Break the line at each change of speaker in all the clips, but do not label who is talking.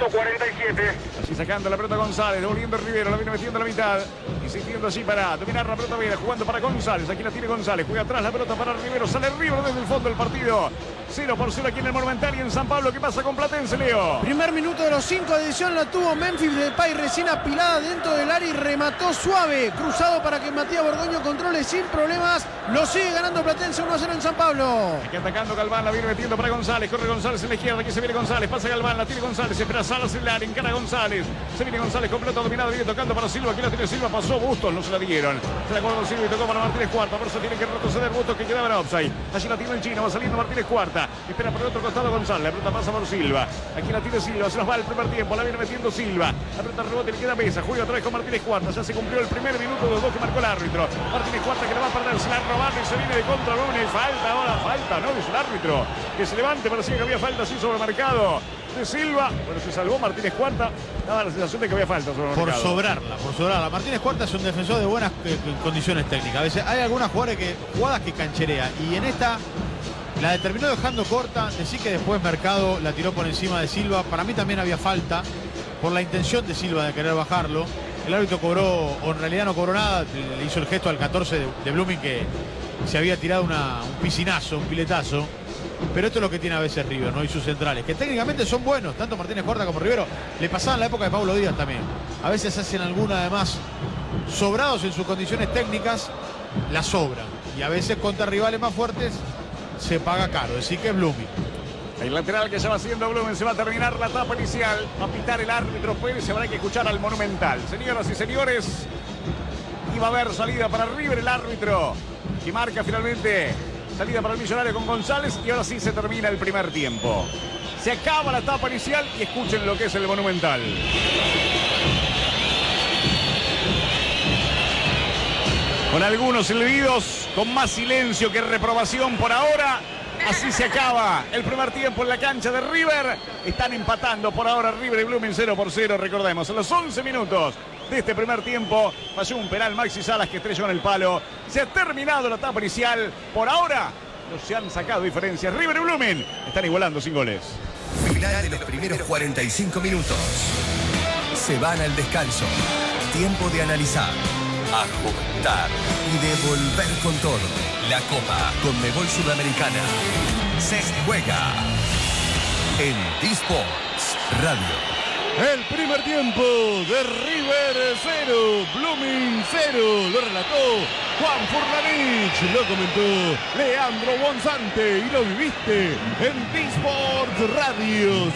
minuto 47.
Así sacando la pelota González, devolviendo Rivero, la viene metiendo a la mitad. Insistiendo allí para dominar la pelota Vera, jugando para González. Aquí la tiene González, juega atrás la pelota para Rivero. Sale Rivero desde el fondo del partido. 0-0 aquí en el Monumental y en San Pablo. ¿Qué pasa con Platense, Leo?
Primer minuto de los 5 de edición la tuvo Memphis Depay, recién apilada dentro del área y remató suave. Cruzado para que Matías Borgoño controle sin problemas. Lo sigue ganando Platense 1-0 en San Pablo.
Aquí atacando Galván, la viene metiendo para González. Corre González en la izquierda, aquí se viene González. Pasa Galván, la tiene González. Espera Salas en la área, encara González. Se viene González con pelota dominada, viene tocando para Silva. Aquí la tiene Silva, pasó Bustos, no se la dieron. Se la guardó Silva y tocó para Martínez Cuarta. Por eso tiene que retroceder Bustos, que quedaba en offside. Allí la tiene el chino, va saliendo Martínez Cuarta. Espera por el otro costado González. La pelota pasa por Silva. Aquí la tiene Silva, se nos va el primer tiempo. La viene metiendo Silva. La pelota rebote, le queda Mesa. Juega otra vez con Martínez Cuarta. Ya se cumplió el primer minuto de los dos que marcó el árbitro. Martínez Cuarta que la va a perder, se la robaron y se viene de contra López. Falta ahora, falta, no, dice el árbitro. Que se levante, parecía que había falta así sobre el marcado de Silva. Bueno, se salvó Martínez Cuarta. Daba la sensación de que había falta sobre el marcado.
Por sobrarla. Martínez Cuarta es un defensor de buenas condiciones técnicas. A veces hay algunas jugadas que cancherea. Y en esta la terminó dejando corta. Decí que después Mercado la tiró por encima de Silva. Para mí también había falta por la intención de Silva de querer bajarlo. El árbitro cobró, o en realidad no cobró nada. Le hizo el gesto al 14 de Blooming, que se había tirado un piscinazo, un piletazo. Pero esto es lo que tiene a veces River, ¿no? Y sus centrales, que técnicamente son buenos, tanto Martínez Cuarta como Rivero. Le pasaba en la época de Paulo Díaz también. A veces hacen alguna, además, sobrados en sus condiciones técnicas, la sobran. Y a veces contra rivales más fuertes se paga caro. Así que Blooming.
El lateral que se va haciendo Blumen, se va a terminar la etapa inicial. Va a pitar el árbitro Pérez, se habrá que escuchar al Monumental. Señoras y señores, iba a haber salida para River el árbitro, que marca finalmente salida para el Millonario con González. Y ahora sí se termina el primer tiempo. Se acaba la etapa inicial y escuchen lo que es el Monumental. Con algunos silbidos, con más silencio que reprobación por ahora. Así se acaba el primer tiempo en la cancha de River. Están empatando por ahora River y Blooming 0-0. Recordemos, a los 11 minutos de este primer tiempo falló un penal Maxi Salas que estrelló en el palo. Se ha terminado la etapa inicial. Por ahora no se han sacado diferencias. River y Blooming están igualando sin goles.
Final de los primeros 45 minutos. Se van al descanso. Tiempo de analizar, ajustar y de volver con todo. La Copa Conmebol Sudamericana se juega en D-Sports Radio.
El primer tiempo de River 0, Blooming 0. Lo relató Juan Furlanich, lo comentó Leandro Bonzante y lo viviste en D-Sports Radio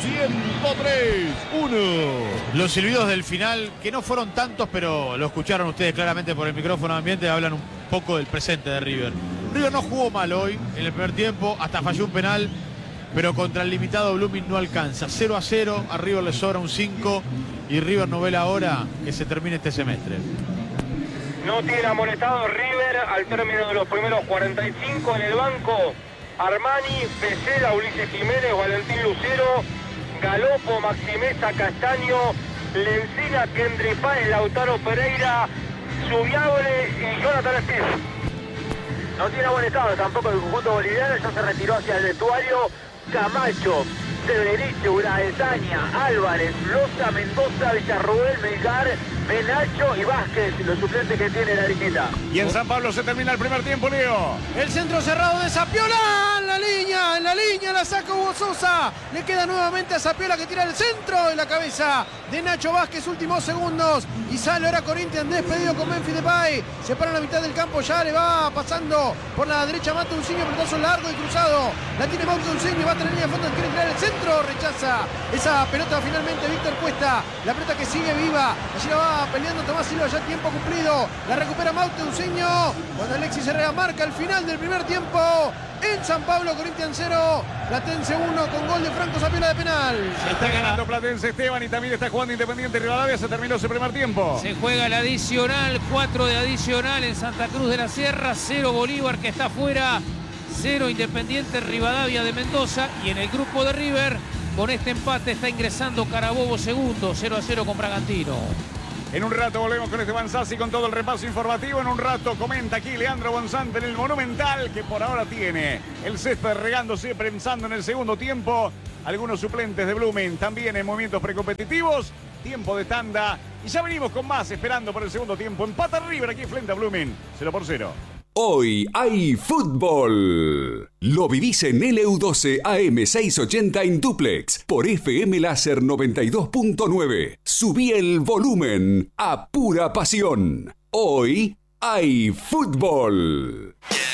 103.1.
Los silbidos del final, que no fueron tantos, pero lo escucharon ustedes claramente por el micrófono ambiente, hablan un poco del presente de River. River no jugó mal hoy en el primer tiempo, hasta falló un penal, pero contra el limitado Blooming no alcanza. 0-0, a River le sobra un 5 y River no ve la hora que se termine este semestre.
No tiene amonestado River al término de los primeros 45 en el banco. Armani, Pesela, Ulises Jiménez, Valentín Lucero, Galopo, Maximeza, Castaño, Lencina, Kendry Páez, Lautaro Pereira, Subiable y Jonathan Steve. No tiene amonestado tampoco el conjunto boliviano, ya se retiró hacia el vestuario. Camacho, Severino, Uraesaña, Álvarez, Loza, Mendoza, Villarruel, Melgar, Menacho y Vázquez, los suplentes que tiene la ligueta.
Y en San Pablo se termina el primer tiempo, Leo.
El centro cerrado de Zapiola, en la línea la saca Hugo Sosa. Le queda nuevamente a Zapiola que tira el centro de la cabeza de Nacho Vázquez, últimos segundos. Y sale ahora Corinthians despedido con Memphis Depay. Se para en la mitad del campo, ya le va pasando por la derecha Matuncinho, pelotazo largo y cruzado. La tiene Matuncinho, va a tener línea de fondo, quiere tirar el centro, rechaza esa pelota finalmente Víctor Cuesta. La pelota que sigue viva, allí la va peleando Tomás Silva, ya tiempo cumplido. La recupera Matuncinho cuando Alexis Herrera marca el final del primer tiempo. En San Pablo, Corinthians 0, Platense 1 con gol de Franco Zapiola de penal.
Está ganando Platense, Esteban, y también está jugando Independiente Rivadavia. Se terminó ese primer tiempo.
Se juega el adicional, 4 de adicional en Santa Cruz de la Sierra, 0 Bolívar que está afuera, 0 Independiente Rivadavia de Mendoza. Y en el grupo de River, con este empate está ingresando Carabobo segundo, 0-0 con Bragantino.
En un rato volvemos con Esteban Sassi con todo el repaso informativo. En un rato comenta aquí Leandro Bonzante en el Monumental, que por ahora tiene el césped regándose, pensando en el segundo tiempo. Algunos suplentes de Blooming también en movimientos precompetitivos. Tiempo de tanda. Y ya venimos con más, esperando por el segundo tiempo. Empata River aquí frente a Blooming, 0-0.
Hoy hay fútbol. Lo vivís en LU12 AM680 en duplex por FM Láser 92.9. Subí el volumen a pura pasión. Hoy hay fútbol.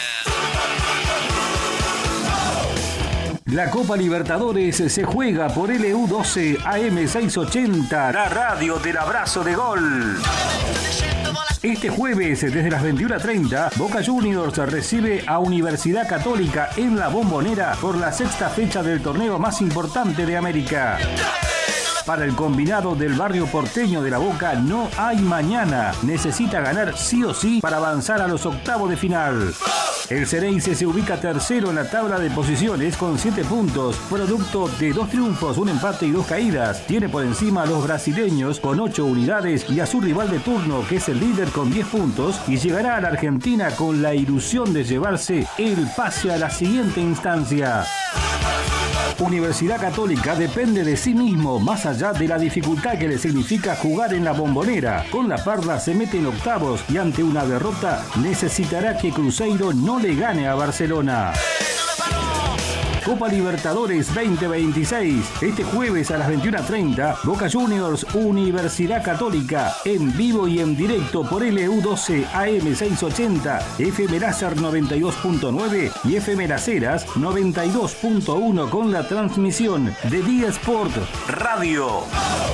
La Copa Libertadores se juega por LU12 AM680, la radio del abrazo de gol. Este jueves, desde las 21:30, Boca Juniors recibe a Universidad Católica en La Bombonera por la sexta fecha del torneo más importante de América. Para el combinado del barrio porteño de La Boca no hay mañana. Necesita ganar sí o sí para avanzar a los octavos de final. El Xeneize se ubica tercero en la tabla de posiciones con 7 puntos, producto de 2 triunfos, un empate y 2 caídas. Tiene por encima a los brasileños con 8 unidades y a su rival de turno, que es el líder con 10 puntos, y llegará a la Argentina con la ilusión de llevarse el pase a la siguiente instancia. Universidad Católica depende de sí mismo, más allá de la dificultad que le significa jugar en La Bombonera. Con la Parda se mete en octavos y ante una derrota necesitará que Cruzeiro no le gane a Barcelona. Copa Libertadores 2026. Este jueves a las 21:30, Boca Juniors, Universidad Católica, en vivo y en directo por LU12 AM680, FM Láser 92.9 y FM Las Heras 92.1 con la transmisión de Día Sport Radio.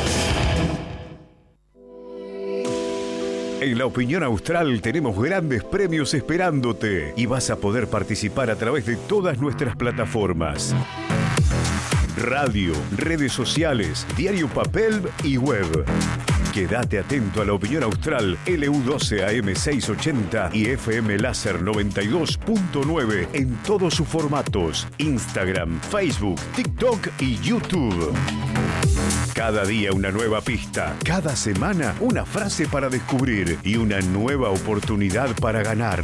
En La Opinión Austral tenemos grandes premios esperándote y vas a poder participar a través de todas nuestras plataformas. Radio, redes sociales, diario papel y web. Quédate atento a La Opinión Austral, LU12 AM680 y FM Láser 92.9 en todos sus formatos: Instagram, Facebook, TikTok y YouTube. Cada día una nueva pista, cada semana una frase para descubrir y una nueva oportunidad para ganar.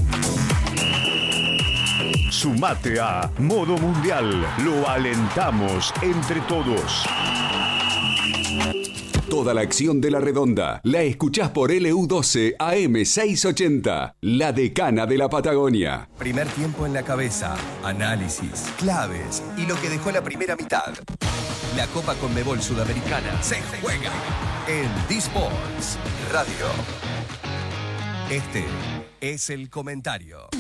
Sumate a Modo Mundial, lo alentamos entre todos.
Toda la acción de La Redonda la escuchás por LU12 AM680, la decana de la Patagonia. Primer tiempo en la cabeza, análisis, claves y lo que dejó la primera mitad. La Copa Conmebol Sudamericana se juega en D-Sports Radio. Este es el comentario.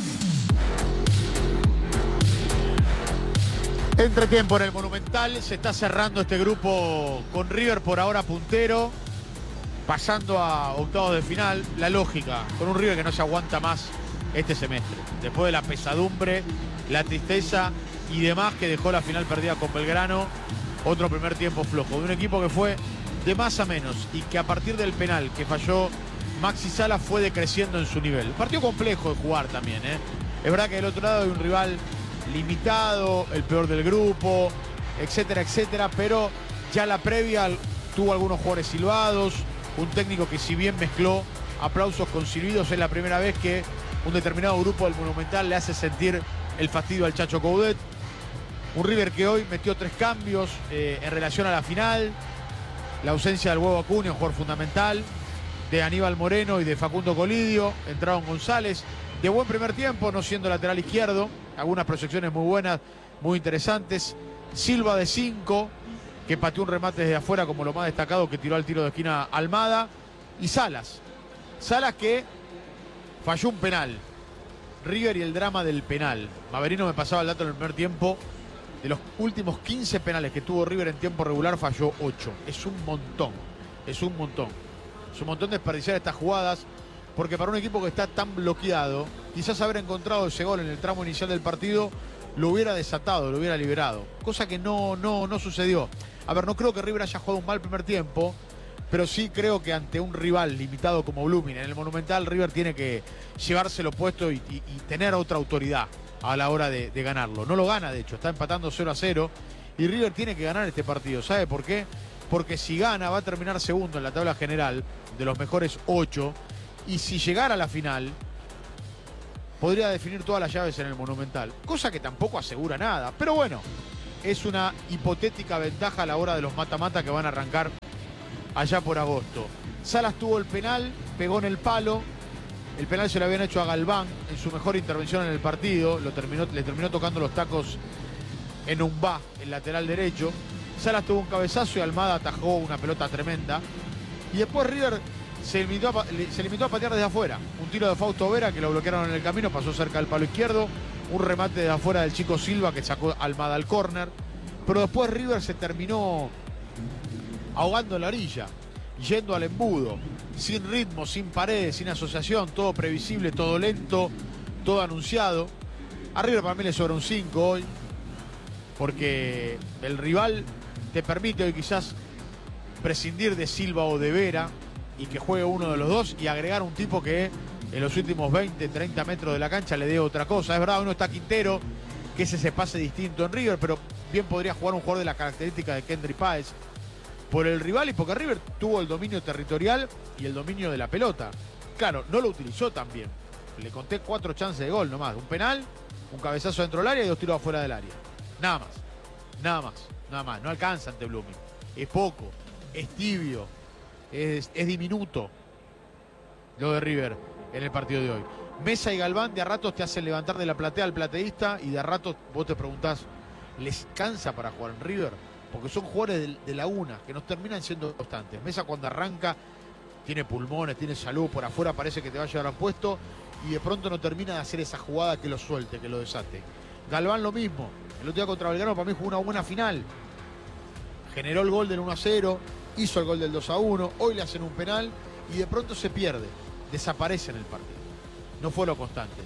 Entretiempo en el Monumental, se está cerrando este grupo con River por ahora puntero, pasando a octavos de final. La lógica, con un River que no se aguanta más este semestre, después de la pesadumbre, la tristeza y demás que dejó la final perdida con Belgrano. Otro primer tiempo flojo, de un equipo que fue de más a menos y que a partir del penal que falló Maxi Salas fue decreciendo en su nivel. Partido complejo de jugar también, ¿eh? Es verdad que del otro lado hay un rival limitado, el peor del grupo, etcétera, etcétera, pero ya la previa tuvo algunos jugadores silbados, un técnico que si bien mezcló aplausos con silbidos, es la primera vez que un determinado grupo del Monumental le hace sentir el fastidio al Chacho Coudet. Un River que hoy metió 3 cambios en relación a la final. La ausencia del Huevo Acuña, un jugador fundamental, de Aníbal Moreno y de Facundo Colidio. Entraron González, de buen primer tiempo, no siendo lateral izquierdo. Algunas proyecciones muy buenas, muy interesantes. Silva de 5, que pateó un remate desde afuera como lo más destacado, que tiró al tiro de esquina Almada. Y Salas que falló un penal. River y el drama del penal. Maverino me pasaba el dato en el primer tiempo. De los últimos 15 penales que tuvo River en tiempo regular, falló 8. Es un montón. Es un montón desperdiciar estas jugadas, porque para un equipo que está tan bloqueado, quizás haber encontrado ese gol en el tramo inicial del partido lo hubiera desatado, lo hubiera liberado. Cosa que no sucedió. A ver, no creo que River haya jugado un mal primer tiempo, pero sí creo que ante un rival limitado como Blooming en el Monumental, River tiene que llevárselo puesto y tener otra autoridad a la hora de ganarlo. No lo gana, de hecho, está empatando 0-0 y River tiene que ganar este partido. ¿Sabe por qué? porque si gana va a terminar segundo en la tabla general de los mejores 8, y si llegara a la final podría definir todas las llaves en el Monumental, cosa que tampoco asegura nada, pero bueno, es una hipotética ventaja a la hora de los mata-mata que van a arrancar allá por agosto. Salas tuvo el penal, pegó en el palo. El penal se lo habían hecho a Galván en su mejor intervención en el partido. Le terminó tocando los tacos en Umbá, el lateral derecho. Salas tuvo un cabezazo y Almada atajó una pelota tremenda. Y después River se limitó a patear desde afuera. Un tiro de Fausto Vera que lo bloquearon en el camino, pasó cerca del palo izquierdo. Un remate desde afuera del Chico Silva que sacó Almada al córner. Pero después River se terminó ahogando en la orilla, yendo al embudo, sin ritmo, sin paredes, sin asociación, todo previsible, todo lento, todo anunciado. A River para mí le sobra un 5 hoy, porque el rival te permite hoy quizás prescindir de Silva o de Vera y que juegue uno de los dos y agregar un tipo que en los últimos 20, 30 metros de la cancha le dé otra cosa. Es verdad, uno está Quintero, que es ese pase distinto en River, pero bien podría jugar un jugador de la característica de Kendry Páez por el rival y porque River tuvo el dominio territorial y el dominio de la pelota. Claro, no lo utilizó tan bien. Le conté 4 chances de gol nomás. Un penal, un cabezazo dentro del área y 2 tiros afuera del área. Nada más. No alcanza ante Blooming. Es poco, es tibio, es diminuto lo de River en el partido de hoy. Mesa y Galván de a ratos te hacen levantar de la platea al plateísta y de a ratos vos te preguntás, ¿les cansa para jugar en River? Porque son jugadores de la una, que nos terminan siendo constantes. Mesa cuando arranca tiene pulmones, tiene salud, por afuera parece que te va a llevar a puesto y de pronto no termina de hacer esa jugada que lo suelte, que lo desate. Galván lo mismo. El otro día contra Belgrano para mí jugó una buena final. Generó el gol del 1-0, hizo el gol del 2-1, hoy le hacen un penal y de pronto se pierde, desaparece en el partido. No fue lo constante.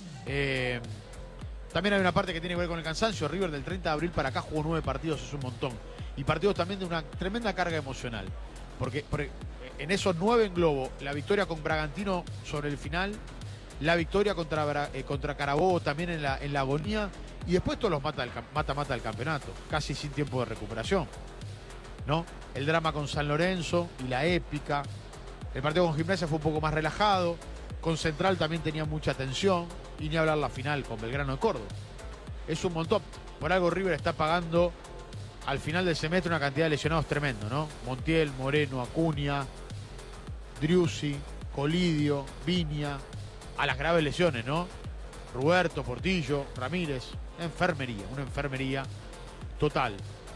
También hay una parte que tiene que ver con el cansancio. River del 30 de abril para acá jugó 9 partidos, es un montón. Y partidos también de una tremenda carga emocional. Porque en esos 9 englobo la victoria con Bragantino sobre el final, la victoria contra Carabobo también en la agonía, y después todos los mata-mata del campeonato, casi sin tiempo de recuperación, ¿no? El drama con San Lorenzo y la épica. El partido con Gimnasia fue un poco más relajado. Con Central también tenía mucha tensión. Y ni hablar la final con Belgrano de Córdoba. Es un montón. Por algo River está pagando al final del semestre una cantidad de lesionados tremendo, ¿no? Montiel, Moreno, Acuña, Driussi, Colidio, Viña. A las graves lesiones, ¿no? Roberto, Portillo, Ramírez. Una enfermería total.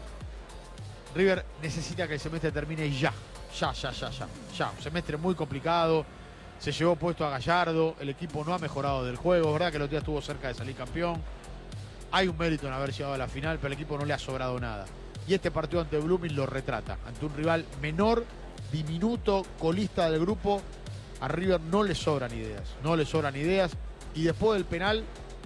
River necesita que el semestre termine ya. Un semestre muy complicado. Se llevó puesto a Gallardo. El equipo no ha mejorado del juego. Es verdad que el otro día estuvo cerca de salir campeón. Hay un mérito en haber llegado a la final, pero el equipo no le ha sobrado nada. Y este partido ante Blooming lo retrata. Ante un rival menor, diminuto, colista del grupo, a River no le sobran ideas. Y después del penal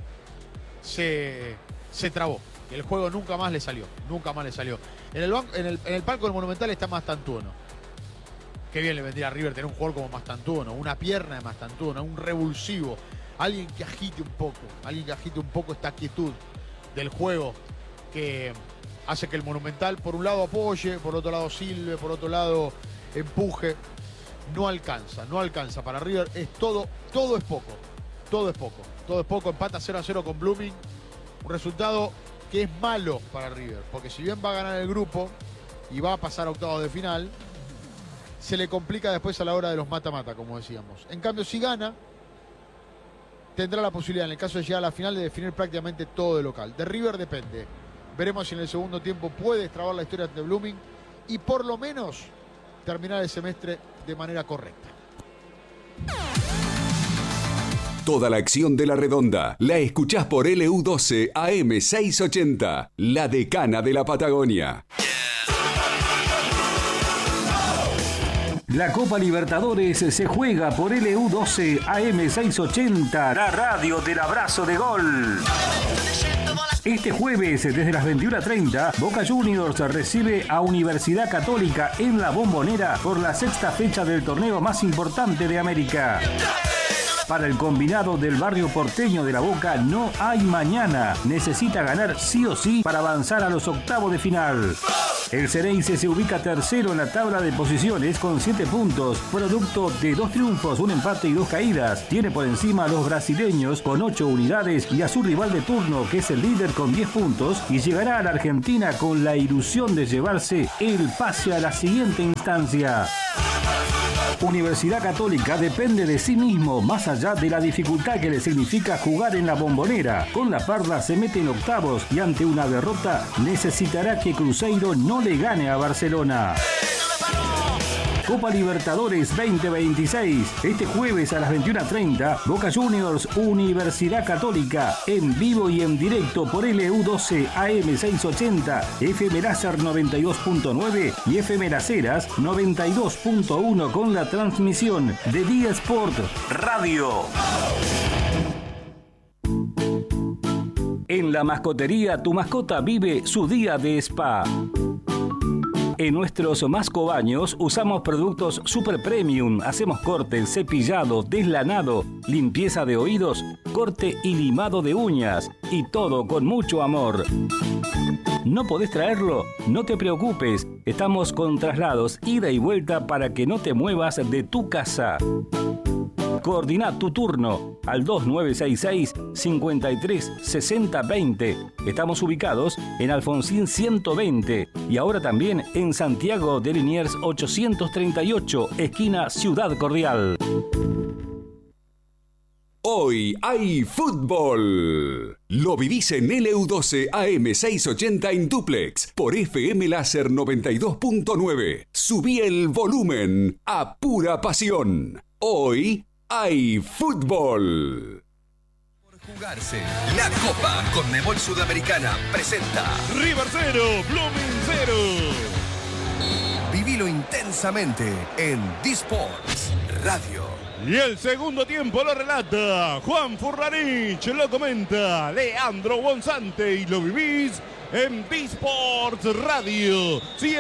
se trabó. El juego nunca más le salió. En el palco del Monumental está Mastantuono. Qué bien le vendría a River tener un jugador como Mastantuono, una pierna de Mastantuono, un revulsivo, alguien que agite un poco esta quietud del juego que hace que el Monumental por un lado apoye, por otro lado silbe, por otro lado empuje. No alcanza para River, todo es poco. Empata 0-0 con Blooming, un resultado que es malo para River, porque si bien va a ganar el grupo y va a pasar a octavos de final, se le complica después a la hora de los mata-mata, como decíamos. En cambio, si gana, tendrá la posibilidad, en el caso de llegar a la final, de definir prácticamente todo de local. De River depende. Veremos si en el segundo tiempo puede destrabar la historia ante Blooming y por lo menos terminar el semestre de manera correcta.
Toda la acción de La Redonda la escuchás por LU12 AM 680, La Decana de la Patagonia.
La Copa Libertadores se juega por LU12 AM 680, la radio del abrazo de gol. Este jueves, desde las 21:30, Boca Juniors recibe a Universidad Católica en La Bombonera por la 6ª fecha del torneo más importante de América. Para el combinado del barrio porteño de La Boca no hay mañana. Necesita ganar sí o sí para avanzar a los octavos de final. El Xeneize se ubica tercero en la tabla de posiciones con 7 puntos, producto de 2 triunfos, un empate y 2 caídas. Tiene por encima a los brasileños con 8 unidades y a su rival de turno, que es el líder con 10 puntos, y llegará a la Argentina con la ilusión de llevarse el pase a la siguiente instancia. Universidad Católica depende de sí mismo, más allá de la dificultad que le significa jugar en la Bombonera. Con la Parda se mete en octavos y ante una derrota necesitará que Cruzeiro no le gane a Barcelona. Copa Libertadores 2026. Este jueves a las 21:30, Boca Juniors Universidad Católica, en vivo y en directo por LU12 AM 680, FM Láser 92.9 y FM Las Heras 92.1 con la transmisión de Día Sport Radio. En la mascotería, tu mascota vive su día de spa. En nuestros mascobaños usamos productos super premium. Hacemos corte, cepillado, deslanado, limpieza de oídos, corte y limado de uñas. Y todo con mucho amor. ¿No podés traerlo? No te preocupes. Estamos con traslados, ida y vuelta para que no te muevas de tu casa. Coordina tu turno al 2966-536020. Estamos ubicados en Alfonsín 120 y ahora también en Santiago de Liniers 838, esquina Ciudad Cordial.
Hoy hay fútbol. Lo vivís en LU12 AM 680 en duplex por FM Láser 92.9. Subí el volumen a pura pasión. Hoy hay fútbol.
Por jugarse la Copa Conmebol Sudamericana presenta
River 0, Blooming 0.
Vivilo intensamente en D-Sports Radio.
Y el segundo tiempo lo relata Juan Furlanich, lo comenta Leandro Bonzante y lo vivís en D-Sports Radio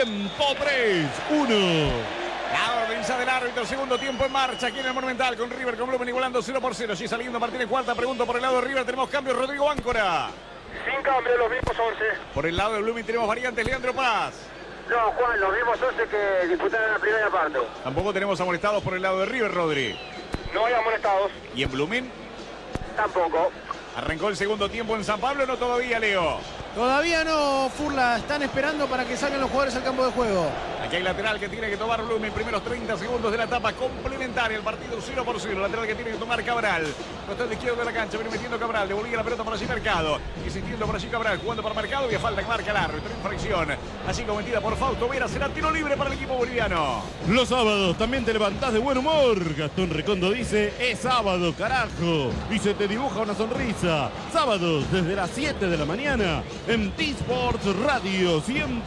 103.1.
La orden del árbitro, segundo tiempo en marcha aquí en el Monumental con River con Blooming igualando 0-0. Allí saliendo Martínez Cuarta, pregunto por el lado de River, tenemos cambios, Rodrigo Áncora.
Sin cambio, los mismos 11.
Por el lado de Blooming tenemos variantes, Leandro Paz.
No, Juan, los mismos 11 que disputaron la primera parte.
Tampoco tenemos amonestados por el lado de River, Rodri.
No hay amonestados.
¿Y en Blooming?
Tampoco.
¿Arrancó el segundo tiempo en San Pablo o no todavía, Leo?
Todavía no, Furla. Están esperando para que salgan los jugadores al campo de juego.
Aquí hay lateral que tiene que tomar Blooming. Primeros 30 segundos de la etapa complementaria. El partido 0-0. Lateral que tiene que tomar Cabral. Costado izquierdo de la cancha. Viene metiendo Cabral. Devolvía la pelota para allí Mercado. Insistiendo por allí Cabral. Jugando para Mercado. Y a falta que marca el árbitro. Infracción. Así cometida por Fausto Vera. Será tiro libre para el equipo boliviano.
Los sábados también te levantás de buen humor. Gastón Recondo dice, es sábado, carajo. Y se te dibuja una sonrisa. Sábados desde las 7 de la mañana en T-Sports Radio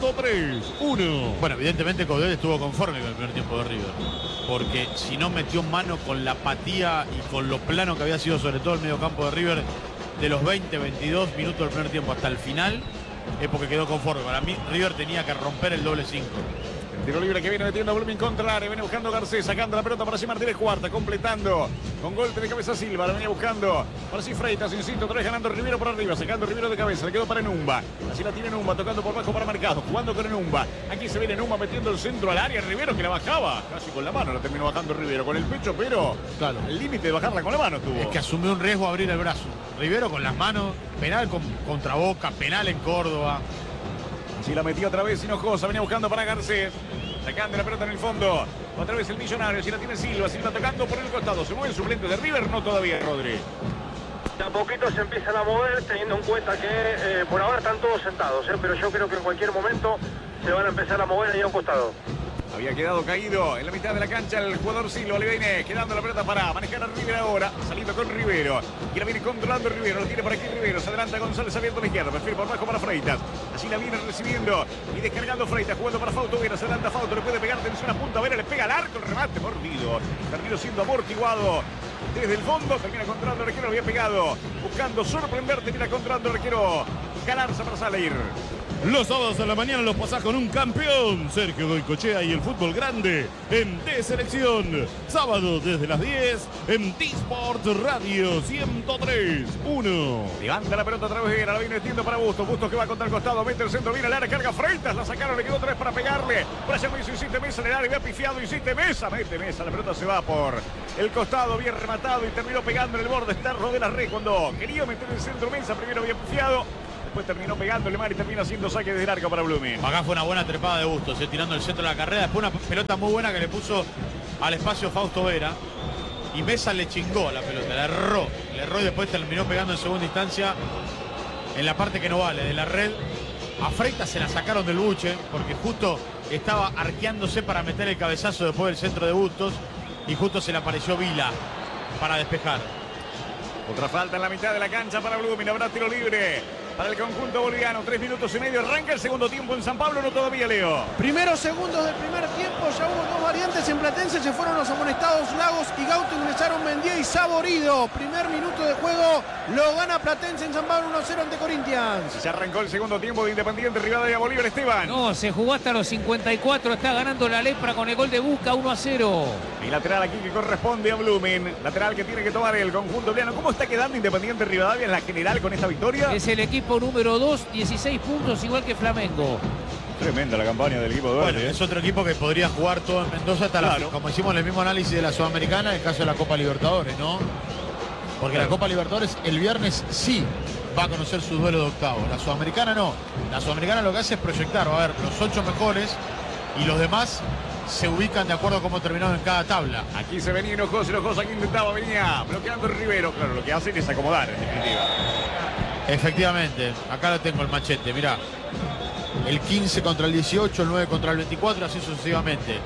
103.1.
Bueno, evidentemente Caudel estuvo conforme con el primer tiempo de River, porque si no metió mano con la apatía y con lo plano que había sido sobre todo el mediocampo de River de los 20-22 minutos del primer tiempo hasta el final, es porque quedó conforme. Para mí River tenía que romper el doble 5.
Tiro libre que viene metiendo a Blooming contra el área. Viene buscando Garcés, sacando la pelota para sí Martínez Cuarta, completando con golpe de cabeza Silva. La venía buscando para sí Freitas, insisto, otra vez ganando Rivero por arriba, sacando Rivero de cabeza. Le quedó para Numba. Así la tiene Numba, tocando por bajo para Mercado, jugando con Numba. Aquí se viene Numba metiendo el centro al área. Rivero que la bajaba casi con la mano, la terminó bajando Rivero con el pecho, pero
claro,
el límite de bajarla con la mano tuvo.
Es que asumió un riesgo abrir el brazo. Rivero con las manos, penal contra Boca, penal en Córdoba.
Así la metió otra vez Hinojosa, venía buscando para Garcés. Sacando la pelota en el fondo. Otra vez el Millonario. Si la tiene Silva. Silva tocando por el costado. Se mueve el suplente de River. No todavía, Rodri.
De a poquito se empiezan a mover, teniendo en cuenta que por ahora están todos sentados. Pero yo creo que en cualquier momento se van a empezar a mover ahí a un costado.
Había quedado caído en la mitad de la cancha el jugador Silva. Oliveira quedando la pelota para manejar a River ahora. Saliendo con Rivero. Y la viene controlando Rivero. Lo tiene por aquí Rivero. Se adelanta González abierto a la izquierda. Perfil por bajo para Freitas. Así la viene recibiendo y descargando Freitas. Jugando para Fausto Vera. Se adelanta Fausto. Le puede pegar tensión a punta. Vera le pega al arco. El remate mordido. Terminó siendo amortiguado desde el fondo. Termina controlando el arquero. Había pegado. Buscando sorprender. Termina controlando el arquero Galarza para salir.
Los sábados a la mañana los pasás con un campeón, Sergio Goycochea y el fútbol grande en D-Selección. Sábado desde las 10 en D-Sport Radio 103.1.
Levanta la pelota otra vez Vera, la viene metiendo para Bustos. Bustos que va contra el costado, mete el centro, viene al área, carga Freitas, la sacaron, le quedó otra vez para pegarle. Brian Mesa, insiste Mesa en el área, había pifiado, insiste Mesa, mete Mesa, la pelota se va por el costado, bien rematado y terminó pegando en el borde externo de la red cuando quería meter el centro Mesa, primero había pifiado. Después terminó pegándole mal y termina haciendo saque desde el arco para Blooming.
Acá fue una buena trepada de Bustos, tirando el centro de la carrera. Después una pelota muy buena que le puso al espacio Fausto Vera. Y Mesa le chingó la pelota, le erró y después terminó pegando en segunda instancia en la parte que no vale, de la red. A Freitas se la sacaron del buche porque justo estaba arqueándose para meter el cabezazo después del centro de Bustos. Y justo se le apareció Vila para despejar.
Otra falta en la mitad de la cancha para Blooming, habrá tiro libre para el conjunto boliviano. 3 minutos y medio, arranca el segundo tiempo en San Pablo, no todavía, Leo.
Primeros segundos del primer tiempo, ya hubo dos variantes en Platense, se fueron los amonestados Lagos y Gauto, ingresaron Mendié y Saborido. Primer minuto de juego, lo gana Platense en San Pablo 1-0 ante Corinthians.
Se arrancó el segundo tiempo de Independiente Rivadavia Bolívar, Esteban.
No, se jugó hasta los 54, está ganando la Lepra con el gol de Busca 1-0.
Y lateral aquí que corresponde a Blooming, lateral que tiene que tomar el conjunto boliviano. ¿Cómo está quedando Independiente Rivadavia en la general con esta victoria?
Es el equipo número 2, 16 puntos, igual que Flamengo.
Tremenda la campaña del equipo de Verde.
Bueno, es otro equipo que podría jugar todo en Mendoza hasta como hicimos el mismo análisis de la Sudamericana en el caso de la Copa Libertadores, ¿no? Porque la Copa Libertadores el viernes sí va a conocer su duelo de octavos. La Sudamericana no. La Sudamericana lo que hace es proyectar, a ver, los 8 mejores y los demás se ubican de acuerdo a cómo terminaron en cada tabla.
Aquí se venía Hinojosa, aquí intentaba, venía bloqueando el Rivero. Claro, lo que hacen es acomodar, en definitiva.
Efectivamente, acá lo tengo el machete, mirá. El 15 contra el 18, el 9 contra el 24, así sucesivamente.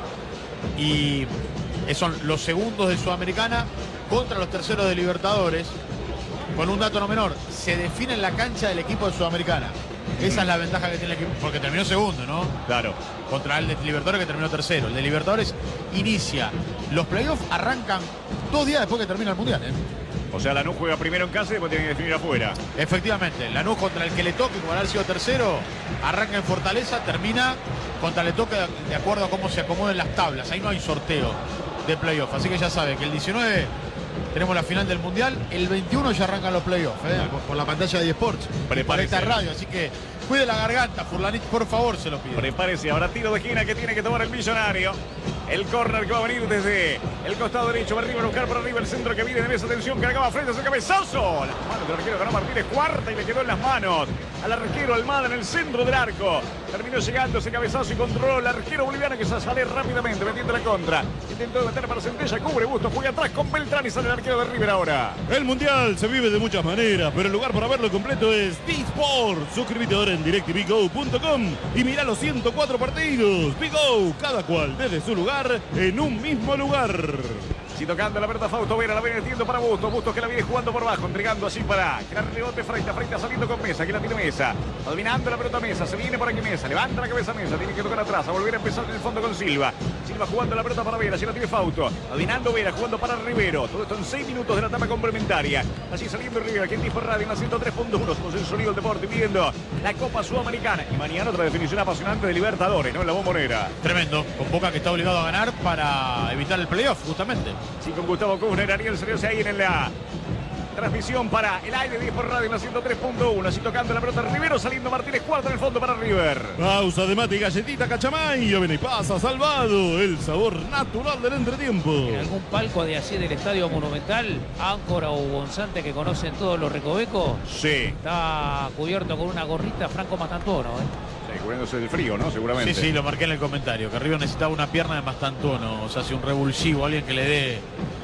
Y son los segundos de Sudamericana contra los terceros de Libertadores. Con un dato no menor, se define en la cancha del equipo de Sudamericana. Esa es la ventaja que tiene el equipo, porque terminó segundo, ¿no?
Claro.
Contra el de Libertadores que terminó tercero. El de Libertadores inicia. Los playoffs arrancan 2 días después que termina el Mundial, ¿eh?
O sea, Lanús juega primero en casa y después tiene que definir afuera.
Efectivamente, Lanús contra el que le toque, como haber sido tercero, arranca en Fortaleza, termina contra el que le toque de acuerdo a cómo se acomoden las tablas. Ahí no hay sorteo de playoff, así que ya sabe que el 19 tenemos la final del Mundial, el 21 ya arrancan los playoffs, por la pantalla de eSports, por esta radio, así que cuide la garganta, Furlanich, por favor, se lo pido.
Prepárese, ahora tiro de esquina que tiene que tomar el Millonario. El córner que va a venir desde el costado derecho, va arriba a buscar por arriba el centro que viene de Mesa, atención, que acaba frente a ese cabezazo. Las manos del arquero ganó Martínez, cuarta y le quedó en las manos al arquero Almada en el centro del arco. Terminó llegando ese cabezazo y controló el arquero boliviano que se sale rápidamente, metiendo la contra. Intentó meter para Centella, cubre Bustos, juega atrás con Beltrán y sale el arquero de River ahora.
El Mundial se vive de muchas maneras, pero el lugar para verlo completo es D-Sport. Suscríbete ahora en DirecTVGo.com y mirá los 104 partidos. Bigo, cada cual desde su lugar en un mismo lugar.
Sí, tocando la pelota Fausto Vera, la viene metiendo para Bustos. Bustos que la viene jugando por abajo, entregando así para que la rebote Freitas. Freitas saliendo con Mesa, que la tiene Mesa. Dominando la pelota Mesa, se viene por aquí Mesa. Levanta la cabeza Mesa, tiene que tocar atrás, a volver a empezar en el fondo con Silva. Silva jugando la pelota para Vera, si la tiene Fausto. Dominando Vera, jugando para Rivero. Todo esto en 6 minutos de la etapa complementaria. Así saliendo Rivero, aquí en Tipo Radio, en la 103.1. Somos el sonido del deporte, pidiendo la Copa Sudamericana. Y mañana otra definición apasionante de Libertadores, ¿no? En la Bombonera.
Tremendo, con Boca que está obligado a ganar para evitar el playoff, justamente.
Sí, con Gustavo Kuhner, Ariel Seriose ahí en la transmisión para el aire de por radio en la 103.1. Así tocando la pelota Rivero, saliendo Martínez, cuarto en el fondo para River.
Pausa de mate y galletita Cachamay. Y ven y pasa, salvado. El sabor natural del entretiempo.
En algún palco de así del Estadio Monumental, Áncora o Gonzante, que conocen todos los recovecos.
Sí.
Está cubierto con una gorrita Franco Mastantuono,
cubriéndose del frío, ¿no? Seguramente.
Sí, lo marqué en el comentario, que River necesitaba una pierna de Mastantuono, o sea, hace un revulsivo, alguien que le dé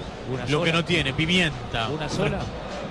lo que no tiene, pimienta.
¿Una sola?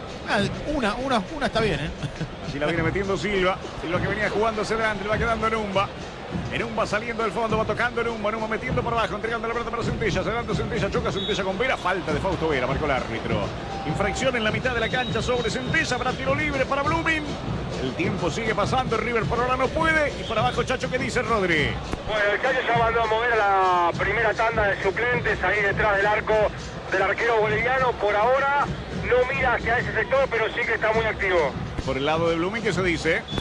Una está bien, ¿eh?
Así la viene metiendo Silva, y lo que venía jugando hacia adelante, le va quedando Enumba. Enumba saliendo del fondo, va tocando Enumba metiendo por abajo, entregando la pelota para Centella, se adelanta Centella, choca Centella con Vera, falta de Fausto Vera, marcó el árbitro. Infracción en la mitad de la cancha sobre Centella, para tiro libre para Blooming. El tiempo sigue pasando, River por ahora no puede. Y por abajo, Chacho, ¿qué dice Rodri?
Bueno, el Calle ya mandó a mover a la primera tanda de suplentes ahí detrás del arco del arquero boliviano. Por ahora no mira hacia ese sector, pero sí que está muy activo.
Por el lado de Blooming, ¿qué se dice?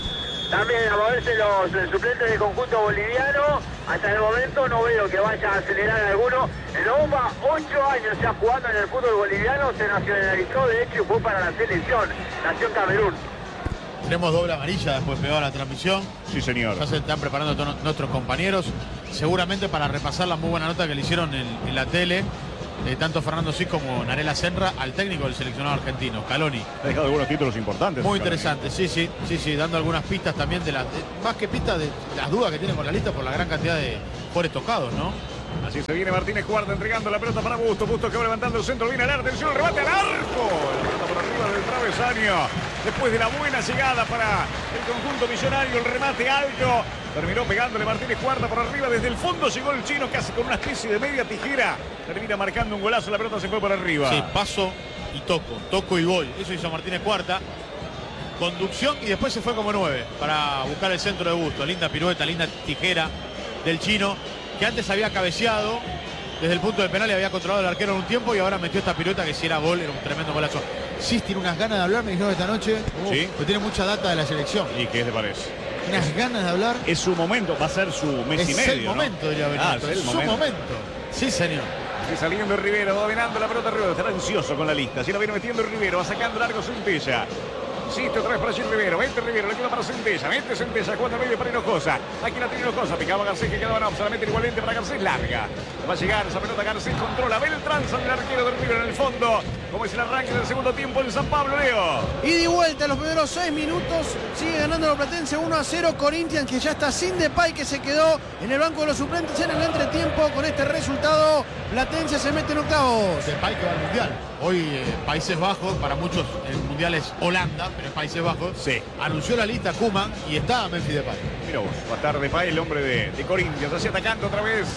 También a moverse los suplentes del conjunto boliviano. Hasta el momento no veo que vaya a acelerar alguno. El Oumba, 8 años ya jugando en el fútbol boliviano, se nacionalizó de hecho y fue para la selección. Nació en Camerún.
Tenemos doble amarilla después pegado a la transmisión.
Sí, señor.
Ya se están preparando todos nuestros compañeros, seguramente para repasar la muy buena nota que le hicieron en la tele, tanto Fernando Sis como Narela Senra, al técnico del seleccionado argentino, Scaloni.
Ha dejado algunos títulos importantes.
Muy interesante, sí, dando algunas pistas también más que pistas de las dudas que tiene con la lista por la gran cantidad de jugadores tocados, ¿no?
Así se viene Martínez Cuarta entregando la pelota para Bustos. Bustos que va levantando el centro, viene al arco, atención, el remate al arco. La pelota por arriba del travesaño. Después de la buena llegada para el conjunto millonario, el remate alto. Terminó pegándole Martínez Cuarta por arriba. Desde el fondo llegó el chino casi con una especie de media tijera. Termina marcando un golazo, la pelota se fue por arriba.
Sí, paso y toco y gol. Eso hizo Martínez Cuarta. Conducción y después se fue como 9 para buscar el centro de Bustos. Linda pirueta, linda tijera del chino, que antes había cabeceado desde el punto de penal y había controlado al arquero en un tiempo y ahora metió esta pirueta que si era gol, era un tremendo golazo.
Sí, tiene unas ganas de hablar, me dijeron esta noche.
Sí.
Pero tiene mucha data de la selección.
¿Y qué le parece?
Unas ganas de hablar.
Es su momento, va a ser su mes y medio.
Es el momento, diría Benito. Es su momento. Sí, señor.
Y saliendo Rivero, dominando la pelota Rivero. Estará ansioso con la lista. Si la viene metiendo Rivero, va sacando largo Centella. Insiste otra vez para Gil Rivero. Vente Rivero, le queda para Centella. Vente Centella, cuatro medio para Hinojosa. Aquí la tiene Hinojosa. Picaba Garcés que quedaba no. Solamente igualmente para Garcés. Larga. Va a llegar esa pelota Garcés. Controla. Beltrán sale el arquero de Rivero en el fondo. Como es el arranque del segundo tiempo en San Pablo, Leo.
Y de vuelta en los primeros 6 minutos. Sigue ganando los platense 1-0. Corinthians, que ya está sin Depay, que se quedó en el banco de los suplentes en el entretiempo. Con este resultado, Platense se mete en octavos.
Depay que va al Mundial. Hoy Países Bajos, para muchos el Mundial es Holanda, pero es Países Bajos.
Sí.
Anunció la lista Koeman y está Memphis Depay.
Mira vos, va a estar Depay, el hombre de Corinthians. Así atacando otra vez.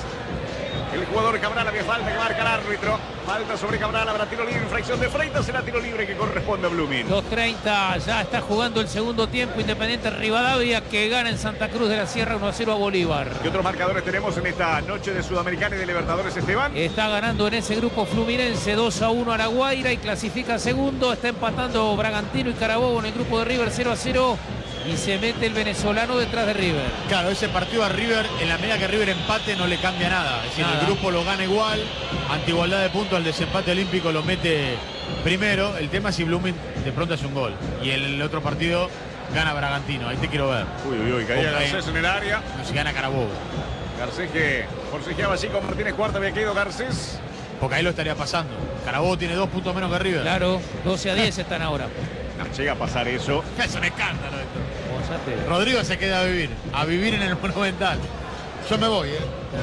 El jugador Cabral, había falta que marca el árbitro. Falta sobre Cabral, habrá tiro libre, infracción de Freitas, será tiro libre que corresponde a Blooming.
2:30, ya está jugando el segundo tiempo. Independiente Rivadavia, que gana en Santa Cruz de la Sierra 1-0 a Bolívar.
¿Qué otros marcadores tenemos en esta noche de Sudamericana y de Libertadores, Esteban?
Está ganando en ese grupo Fluminense 2-1 a La Guaira y clasifica segundo. Está empatando Bragantino y Carabobo en el grupo de River 0-0. Y se mete el venezolano detrás de River.
Claro, ese partido a River, en la medida que River empate, no le cambia nada. Es decir, el grupo lo gana igual, ante igualdad de puntos, al desempate olímpico lo mete primero. El tema es si Blooming de pronto hace un gol. Y en el otro partido gana Bragantino. Ahí te quiero ver.
Uy, caía Garcés en el área.
No, si gana Carabobo.
Garcés que forcejeaba así con Martínez Cuarta, había caído Garcés.
Porque ahí lo estaría pasando. Carabobo tiene 2 puntos menos que River.
Claro, 12-10 están ahora.
No llega a pasar eso.
Es un escándalo esto. Rodrigo se queda a vivir en el Monumental. Yo me voy,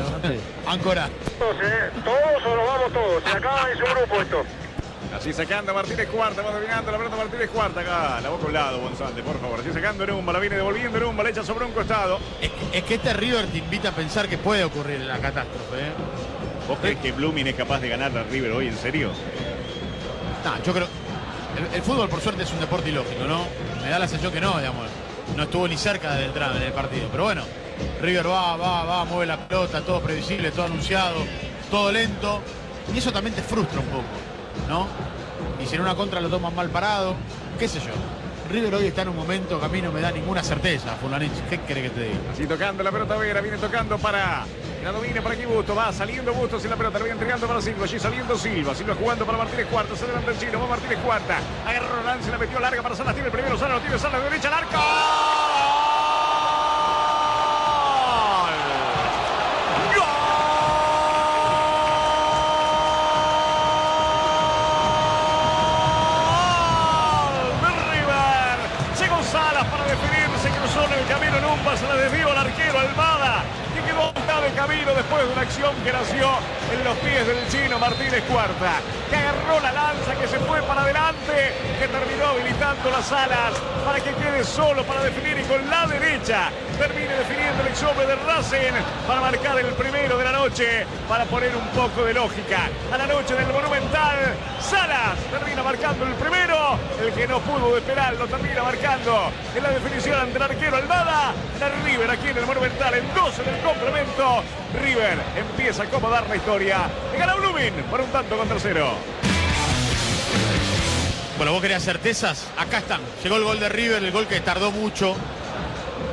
Ancora.
Todos o nos vamos todos. Se acaba en su grupo esto.
Así sacando Martínez Cuarta, va dominando la pelota Martínez Cuarta acá. La boca a un lado, González, por favor. Así sacando Nerumba, la viene devolviendo Nerumba, la echa sobre un costado.
Es que este River te invita a pensar que puede ocurrir la catástrofe,
¿Vos crees que Blooming es capaz de ganar a River hoy, en serio?
No, yo creo. El fútbol, por suerte, es un deporte ilógico, ¿no? Me da la sensación que no, digamos. No estuvo ni cerca del tramo en el partido. Pero bueno, River va, mueve la pelota, todo previsible, todo anunciado, todo lento. Y eso también te frustra un poco, ¿no? Y si en una contra lo toman mal parado, qué sé yo. River hoy está en un momento que a mí no me da ninguna certeza, Fulanich. ¿Qué querés que te diga?
Así tocando la pelota Vera, viene tocando para... La domina para aquí Bustos, va saliendo Bustos en la pelota, la viene entregando para Silva, allí saliendo Silva jugando para Martínez Cuarta, se adelanta el chino, va Martínez Cuarta, agarró Lance, la metió larga para Salas, tiene el primero, Salas lo tiene, Salas de derecha al arco. Se la desvió al arquero Almada, que quedó a mitad de camino después de una acción que nació en los pies del chino Martínez Cuarta, que agarró la lanza, que se fue para adelante, que terminó habilitando las alas para que quede solo para definir y con la derecha termine definiendo el exhombre de Racing para marcar el primero de la noche, para poner un poco de lógica a la noche del Monumental. Salas termina marcando el primero, el que no pudo de penal lo termina marcando en la definición ante el arquero Almada. La River aquí en el Monumental en 12 del complemento. River empieza a acomodar la historia. Le gana Blooming por un tanto contra 0.
Bueno, vos querías certezas, acá están. Llegó el gol de River, el gol que tardó mucho.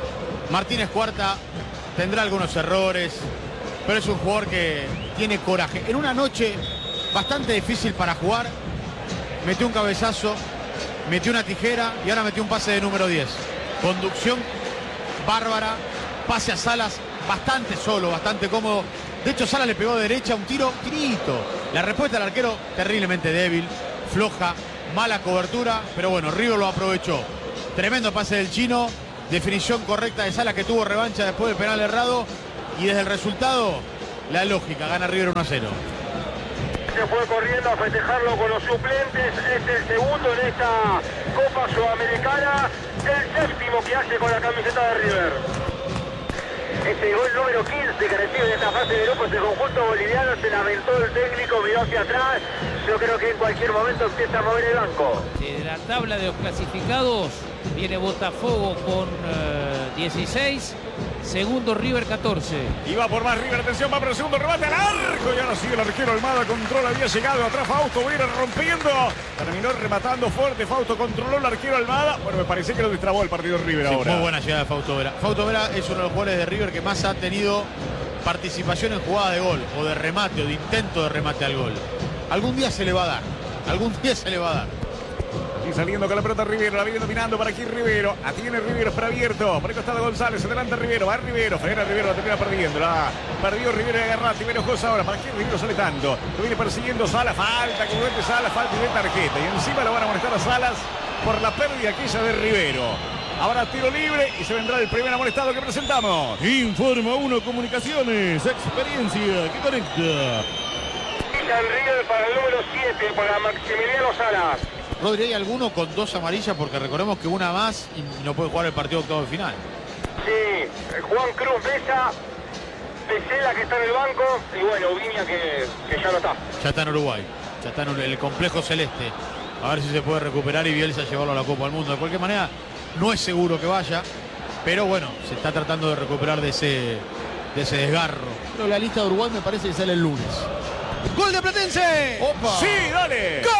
Martínez Cuarta tendrá algunos errores, pero es un jugador que tiene coraje. En una noche bastante difícil para jugar, metió un cabezazo, metió una tijera y ahora metió un pase de número 10. Conducción bárbara, pase a Salas, bastante solo, bastante cómodo. De hecho, Salas le pegó de derecha un tirito. La respuesta del arquero, terriblemente débil, floja, mala cobertura, pero bueno, River lo aprovechó. Tremendo pase del chino, definición correcta de Salas, que tuvo revancha después del penal errado, y desde el resultado, la lógica, gana River 1-0.
Se fue corriendo a festejarlo con los suplentes. Es el segundo en esta Copa Sudamericana, el séptimo que hace con la camiseta de River. Este gol número 15 que recibe en esta fase de grupos el conjunto boliviano, se lamentó el técnico, miró hacia atrás. Yo creo que en cualquier momento empieza a mover el banco.
De la tabla de los clasificados viene Botafogo con 16, segundo River 14.
Y va por más River, atención, va por el segundo remate al arco. Y ahora sigue el arquero Almada, controla, había llegado atrás Fausto Vera rompiendo. Terminó rematando fuerte, Fausto controló el arquero Almada. Bueno, me parece que lo destrabó el partido River ahora.
Muy buena llegada de Fausto Vera. Fausto Vera es uno de los jugadores de River que más ha tenido participación en jugada de gol, o de remate, o de intento de remate al gol. Algún día se le va a dar,
Y saliendo con la pelota Rivero, la viene dominando para aquí Rivero. Atiene Rivero, para abierto. Por el costado González, adelante Rivero, va Rivero, frena Rivero, la termina perdiendo. La perdió Rivero y agarra Rivero Cosa ahora. ¿Para qué Rivero sale tanto? Lo viene persiguiendo Salas, falta, que mete Salas, falta y de tarjeta. Y encima lo van a molestar a Salas por la pérdida aquella de Rivero. Ahora tiro libre y se vendrá el primer amonestado que presentamos.
Informa 1 Comunicaciones, experiencia que conecta.
River para el número 7, para Maximiliano Salas.
Rodri, ¿hay alguno con 2 amarillas? Porque recordemos que una más y no puede jugar el partido octavo de final.
Sí, Juan Cruz Besa, Pesela que está en el banco y bueno, Viña que ya no está.
Ya está en Uruguay, ya está en el complejo celeste. A ver si se puede recuperar y Bielsa llevarlo a la Copa del Mundo. De cualquier manera, no es seguro que vaya, pero bueno, se está tratando de recuperar de ese desgarro.
Pero la lista de Uruguay me parece que sale el lunes.
¡Gol de Platense!
¡Opa!
¡Sí, dale!
¡Gol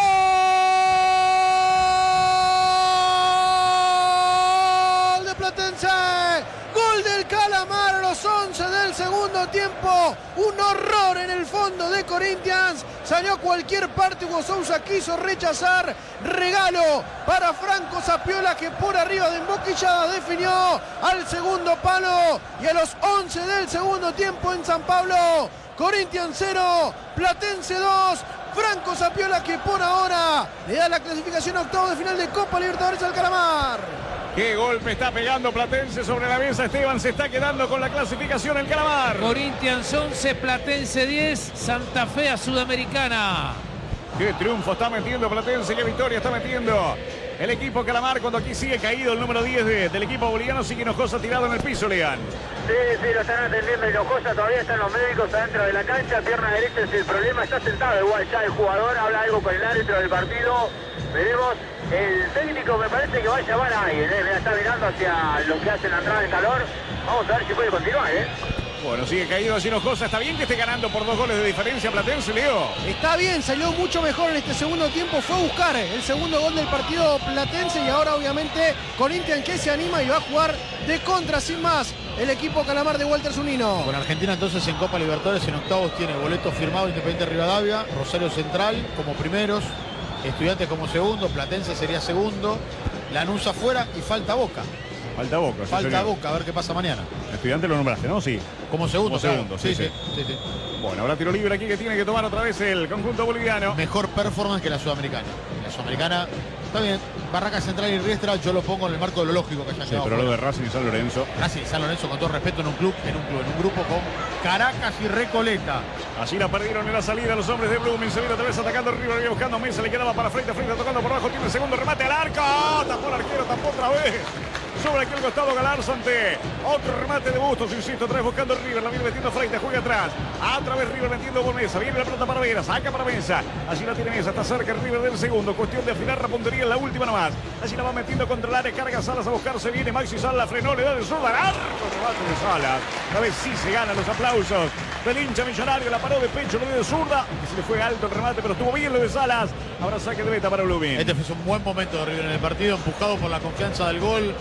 de Platense! ¡Gol del Calamar a los 11 del segundo tiempo! Un horror en el fondo de Corinthians. Salió a cualquier parte, Hugo Sousa quiso rechazar. Regalo para Franco Zapiola, que por arriba de emboquillada definió al segundo palo. Y a los 11 del segundo tiempo en San Pablo, Corinthians 0, Platense 2. Franco Zapiola, que por ahora le da la clasificación a octavo de final de Copa Libertadores al Calamar.
¡Qué golpe está pegando Platense sobre la mesa! Esteban se está quedando con la clasificación el Calamar.
Corinthians 11, Platense 10, Santa Fe a Sudamericana.
¡Qué triunfo está metiendo Platense! ¡Qué victoria está metiendo el equipo Calamar! Cuando aquí sigue caído el número 10 del equipo boliviano, sigue Hinojosa tirado en el piso, Leán.
Sí, lo están atendiendo Hinojosa, todavía están los médicos adentro de la cancha, pierna derecha es el problema, está sentado igual ya el jugador, habla algo con el árbitro del partido, veremos. El técnico me parece que va a llamar a alguien, está mirando hacia lo que hacen atrás del calor, vamos a ver si puede continuar,
Bueno, sigue caído Hinojosa. Está bien que esté ganando por 2 goles de diferencia Platense, Leo.
Está bien, salió mucho mejor en este segundo tiempo. Fue a buscar el segundo gol del partido Platense y ahora obviamente Corinthians que se anima y va a jugar de contra sin más el equipo Calamar de Walter Zunino.
Con Argentina entonces en Copa Libertadores en octavos tiene boleto firmado Independiente Rivadavia, Rosario Central como primeros, Estudiantes como segundo, Platense sería segundo, Lanús afuera y falta Boca.
Falta Boca. Sí,
falta
señor.
Boca, a ver qué pasa mañana.
Estudiante lo nombraste, ¿no? Sí.
Como segundo,
Como segundo,
claro.
sí.
Sí.
Bueno, habrá tiro libre aquí que tiene que tomar otra vez el conjunto boliviano.
Mejor performance que la sudamericana. La sudamericana, está bien, Barraca Central y Riestra, yo lo pongo en el marco de lo lógico que ya
Sí, pero lo de Racing y San Lorenzo.
Racing y San Lorenzo, con todo respeto, en un grupo con Caracas y Recoleta.
Así la perdieron en la salida los hombres de Blooming. Se viene otra vez atacando River, viene buscando a Mesa, le quedaba para frente, tocando por abajo, tiene el segundo remate al arco. Tapó el arquero, tapó otra vez. Sobre aquel costado Galarzante. Otro remate de Bustos, insisto, otra vez buscando River, la viene metiendo frente, juega atrás. Otra vez River metiendo por Mesa, viene la pelota para Vera, saca para Mesa. Allí la tiene Mesa, está cerca el River del segundo. Cuestión de afinar la puntería en la última nomás. Allí la va metiendo contra el área, carga Salas a buscarse, viene Maxi Salas, la frenó, le da el zurdo al arco. Remate de Salas. Esta vez sí se ganan los aplausos del hincha millonario, la paró de pecho, lo dio de zurda, que se le fue alto el remate, pero estuvo bien lo de Salas. Ahora saque de meta para Blooming.
Este fue un buen momento de River en el partido, empujado por la confianza del gol.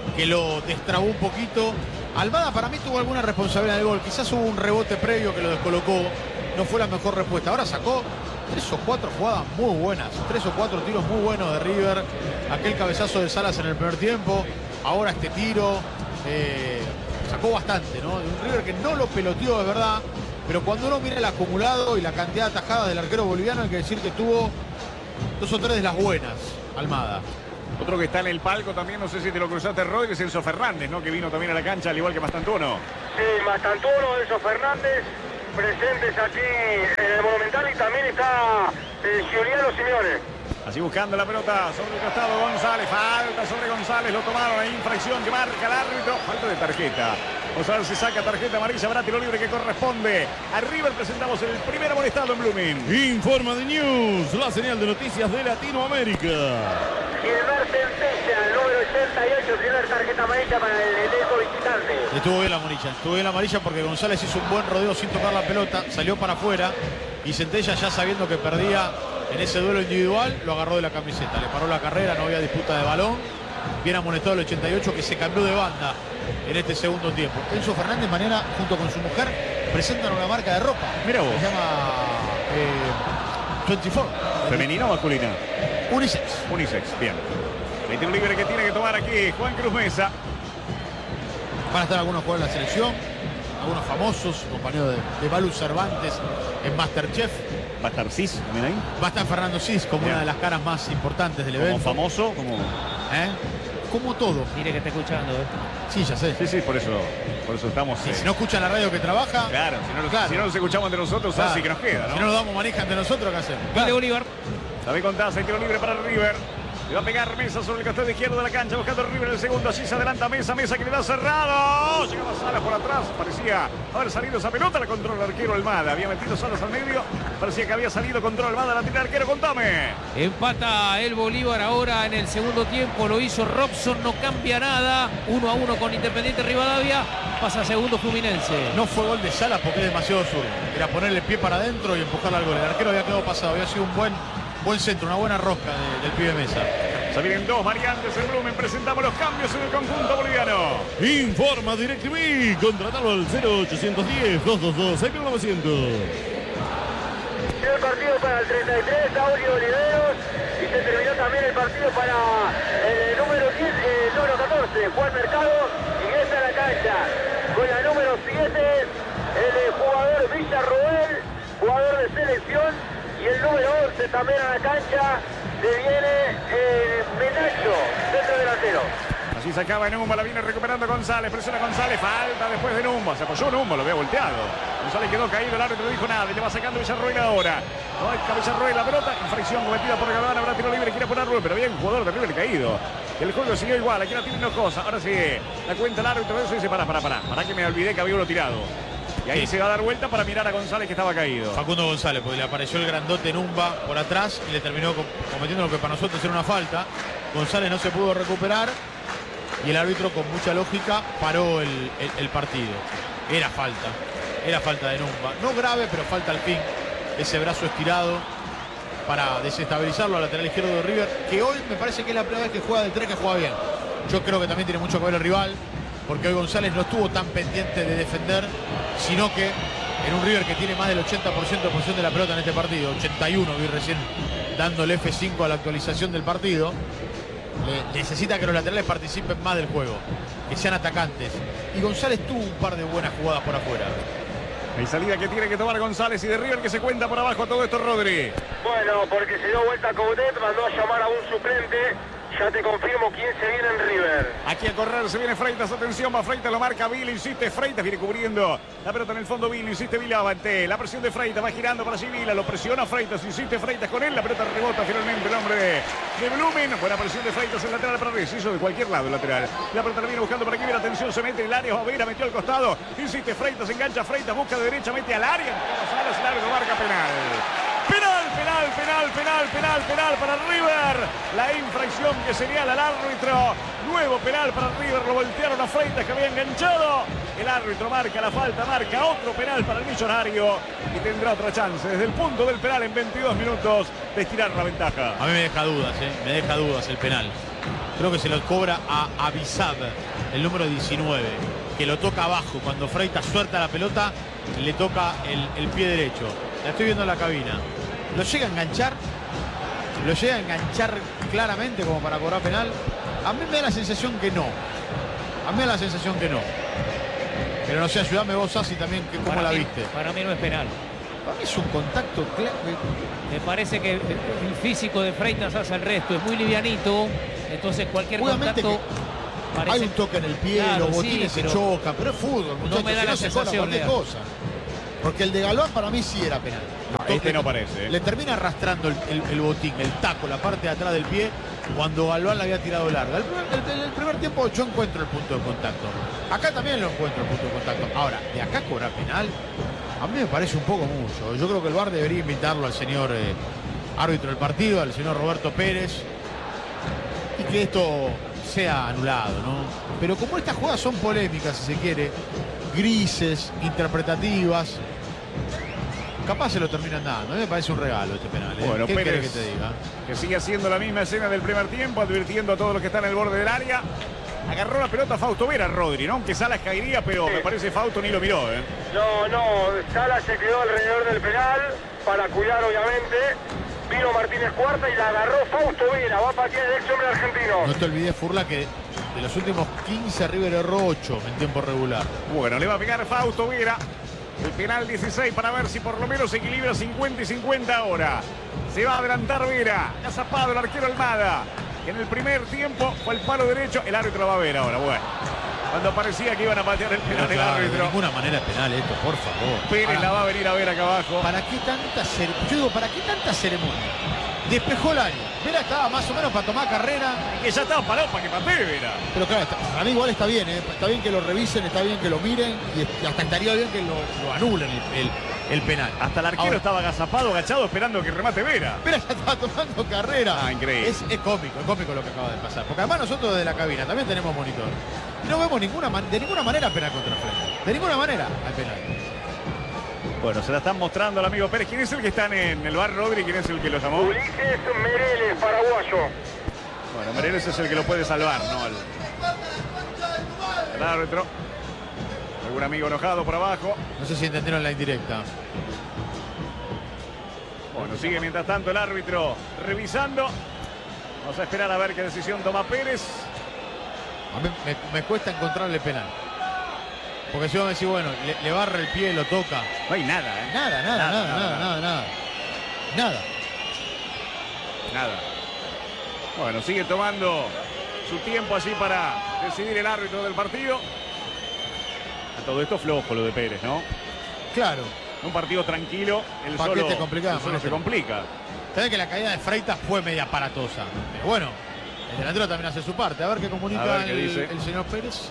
que lo destrabó un poquito. Almada para mí tuvo alguna responsabilidad del gol. Quizás hubo un rebote previo que lo descolocó. No fue la mejor respuesta. Ahora sacó 3 o 4 jugadas muy buenas. 3 o 4 tiros muy buenos de River. Aquel cabezazo de Salas en el primer tiempo. Ahora este tiro. Sacó bastante, ¿no? De un River que no lo peloteó de verdad. Pero cuando uno mira el acumulado y la cantidad de atajadas del arquero boliviano, hay que decir que tuvo 2 o 3 de las buenas, Almada.
Otro que está en el palco también, no sé si te lo cruzaste, Rodri, es Enzo Fernández, ¿no? Que vino también a la cancha, al igual que Mastantuono.
Sí, Mastantuono, Enzo Fernández, presentes aquí en el Monumental, y también está Giuliano Simeone.
Así buscando la pelota sobre el costado González, falta sobre González, lo tomaron, hay infracción que marca el árbitro, falta de tarjeta. González se saca tarjeta amarilla, habrá tiro libre que corresponde a River. Presentamos el primer amonestado en Blooming.
Informa de News, la señal de noticias de Latinoamérica.
Gilbert Centella, el número 88, primer tarjeta amarilla para el elenco visitante.
Estuvo bien la amarilla porque González hizo un buen rodeo sin tocar la pelota, salió para afuera y Centella, ya sabiendo que perdía en ese duelo individual, lo agarró de la camiseta, le paró la carrera, no había disputa de balón. Bien amonestado el 88, que se cambió de banda en este segundo tiempo. Enzo Fernández mañana, junto con su mujer, presentan una marca de ropa.
Mira vos.
Se llama 24.
¿Femenina o masculina?
Unisex.
Unisex, bien. El tiro libre que tiene que tomar aquí Juan Cruz Mesa.
Van a estar algunos jugadores de la selección, algunos famosos, compañeros de Balu Cervantes en Masterchef.
¿Va a estar Cis también ahí?
Va a estar Fernando Cis como una de las caras más importantes del evento.
Como famoso,
como todo.
Mire que está escuchando,
Sí, ya sé.
Sí, por eso estamos.
Si no escuchan la radio que trabaja.
Claro, si no nos escuchamos de nosotros,
claro.
Así que nos queda, ¿no?
Si no nos damos manija entre nosotros, ¿qué hacemos?
Dale, Bolívar.
David Contaza, el tiro libre para River. Le va a pegar Mesa sobre el costado izquierdo de la cancha, buscando River el segundo. Allí se adelanta Mesa que le da cerrado. Llegaba Salas por atrás. Parecía haber salido esa pelota. La controla el arquero Almada. Había metido Salas al medio. Parecía que había salido control Almada. La tira el arquero. Contame.
Empata el Bolívar ahora en el segundo tiempo. Lo hizo Robson. No cambia nada. 1-1 con Independiente Rivadavia. Pasa segundo Fluminense.
No fue gol de Salas porque es demasiado zurdo. Era ponerle el pie para adentro y empujarle al gol. El arquero había quedado pasado. Había sido un buen centro, una buena rosca del pibe Mesa.
Se vienen dos variantes en Blumen. Presentamos los cambios en el conjunto boliviano.
Informa DirecTV. Contratalo al 0810-222-6900.
El partido para el 33, Aurelio Oliveros. Y se terminó también el partido para el número 10, el número 14, Juan Mercado. Ingresa a la cancha con la número 7, el jugador Villarroel, jugador de selección. Y el número 11 también a la cancha. Se viene Menacho, centro delantero.
Así se acaba Numba, la viene recuperando González, presiona González, falta después de Numba, se apoyó Numba, lo había volteado. González quedó caído, el árbitro no dijo nada, y le va sacando Villarroel ahora. No hay Villarroel la pelota, infracción cometida por Galván, habrá tiro libre, quiere ponerlo, pero había un jugador de River caído. El juego siguió igual, aquí la tiene Hinojosa, ahora sí, la cuenta el árbitro, eso dice, para que me olvidé que había uno tirado. Y ahí se va a dar vuelta para mirar a González que estaba caído.
Facundo González, porque le apareció el grandote Numba por atrás y le terminó cometiendo lo que para nosotros era una falta. González no se pudo recuperar y el árbitro con mucha lógica paró el partido. Era falta de Numba. No grave, pero falta al fin. Ese brazo estirado para desestabilizarlo al lateral izquierdo de River, que hoy me parece que es la primera vez que juega de 3 que juega bien. Yo creo que también tiene mucho que ver el rival, porque hoy González no estuvo tan pendiente de defender, sino que en un River que tiene más del 80% de posición de la pelota en este partido, 81, vi recién dándole F5 a la actualización del partido, necesita que los laterales participen más del juego, que sean atacantes. Y González tuvo un par de buenas jugadas por afuera.
Hay salida que tiene que tomar González y de River que se cuenta por abajo a todo esto, Rodri.
Bueno, porque se dio vuelta Coudet, mandó a llamar a un suplente. Ya te confirmo quién se viene en River.
Aquí a correr se viene Freitas, atención, va Freitas, lo marca Vila, insiste Freitas, viene cubriendo la pelota en el fondo Vila, insiste Vila, avante, la presión de Freitas, va girando para allí Vila, lo presiona Freitas, insiste Freitas con él, la pelota rebota finalmente el hombre de Blumen, buena presión de Freitas, el lateral para Reyes, hizo de cualquier lado el lateral, la pelota la viene buscando para aquí, la atención, se mete en el área, Javera metió al costado, insiste Freitas, engancha Freitas, busca de derecha, mete al área, el árbitro marca penal. penal para River. La infracción que señala el árbitro. Nuevo penal para River, lo voltearon a Freitas que había enganchado. El árbitro marca la falta, marca otro penal para el Millonario y tendrá otra chance desde el punto del penal en 22 minutos de estirar la ventaja.
A mí me deja dudas el penal. Creo que se lo cobra a Abisab, el número 19, que lo toca abajo. Cuando Freitas suelta la pelota, le toca el pie derecho. La estoy viendo en la cabina. ¿Lo llega a enganchar? ¿Lo llega a enganchar claramente como para cobrar penal? A mí me da la sensación que no. Pero no sé, ayúdame vos, Sassi, también, ¿cómo la viste?
Para mí no es penal.
Para mí es un contacto claro.
Me parece que el físico de Freitas hace el resto. Es muy livianito. Entonces cualquier
Obviamente
contacto...
Hay un toque en el pie, claro, los botines se chocan, pero es fútbol, muchachos,
no me da la sensación
de cosa. Porque el de Galois para mí sí era penal.
Este no parece.
Le termina arrastrando el botín, el taco, la parte de atrás del pie, cuando Galois la había tirado larga. El primer tiempo yo encuentro el punto de contacto. Acá también lo encuentro el punto de contacto. Ahora, de acá cobrar penal, a mí me parece un poco mucho. Yo creo que el VAR debería invitarlo al señor árbitro del partido, al señor Roberto Pérez, y que esto sea anulado, ¿no? Pero como estas jugadas son polémicas, si se quiere, grises, interpretativas, capaz se lo terminan dando. A mí me parece un regalo este penal.
Bueno,
¿Qué
Pérez,
querés que te diga?
Que sigue haciendo la misma escena del primer tiempo, advirtiendo a todos los que están en el borde del área. Agarró la pelota Fausto Vera, Rodri, ¿no? Aunque Salas caería, pero sí, me parece Fausto ni lo miró, ¿eh?
No, Salas se quedó alrededor del penal para cuidar, obviamente. Vino Martínez Cuarta y la agarró Fausto Vera. Va a patear el ex hombre argentino.
No te olvides, Furla, que de los últimos 15 River erró 8 en tiempo regular.
Bueno, le va a pegar Fausto Vera. El penal 16 para ver si por lo menos se equilibra 50 y 50 ahora. Se va a adelantar Vera. Ha zapado el arquero Almada. En el primer tiempo fue el palo derecho. El árbitro lo va a ver ahora. Bueno, cuando parecía que iban a patear el penal, el árbitro.
De ninguna manera es penal esto, por favor.
Pérez la va a venir a ver acá abajo.
¿Para qué tanta ceremonia? Yo digo, ¿para qué tanta ceremonia? Despejó el área. Vera estaba más o menos para tomar carrera.
Que ya estaba parado para que patee Vera.
Pero claro, para mí igual está bien, ¿eh? Está bien que lo revisen, está bien que lo miren y hasta estaría bien que lo anulen el penal.
Hasta el arquero estaba agazapado, agachado, esperando que remate Vera.
Vera ya estaba tomando carrera.
Ah, increíble.
Es cómico lo que acaba de pasar. Porque además nosotros desde la cabina también tenemos monitor. Y no vemos de ninguna manera penal contra Freitas. De ninguna manera al penal.
Bueno, se la están mostrando al amigo Pérez. ¿Quién es el que está en el bar, Rodri? ¿Quién es el que lo llamó?
Ulises Mereles, paraguayo.
Bueno, Mereles es el que lo puede salvar, ¿no? El árbitro. Algún amigo enojado por abajo.
No sé si entendieron la indirecta.
Bueno, sigue mientras tanto el árbitro revisando. Vamos a esperar a ver qué decisión toma Pérez.
A mí me cuesta encontrarle penal. Porque si vos me decís, bueno, le barra el pie, lo toca.
No hay nada, ¿eh? Nada. Bueno, sigue tomando su tiempo allí para decidir el árbitro del partido. A todo esto flojo lo de Pérez, ¿no?
Claro.
Un partido tranquilo, el solo se complica.
Sabés que la caída de Freitas fue media aparatosa. Pero bueno, el delantero también hace su parte. A ver qué comunica el señor Pérez.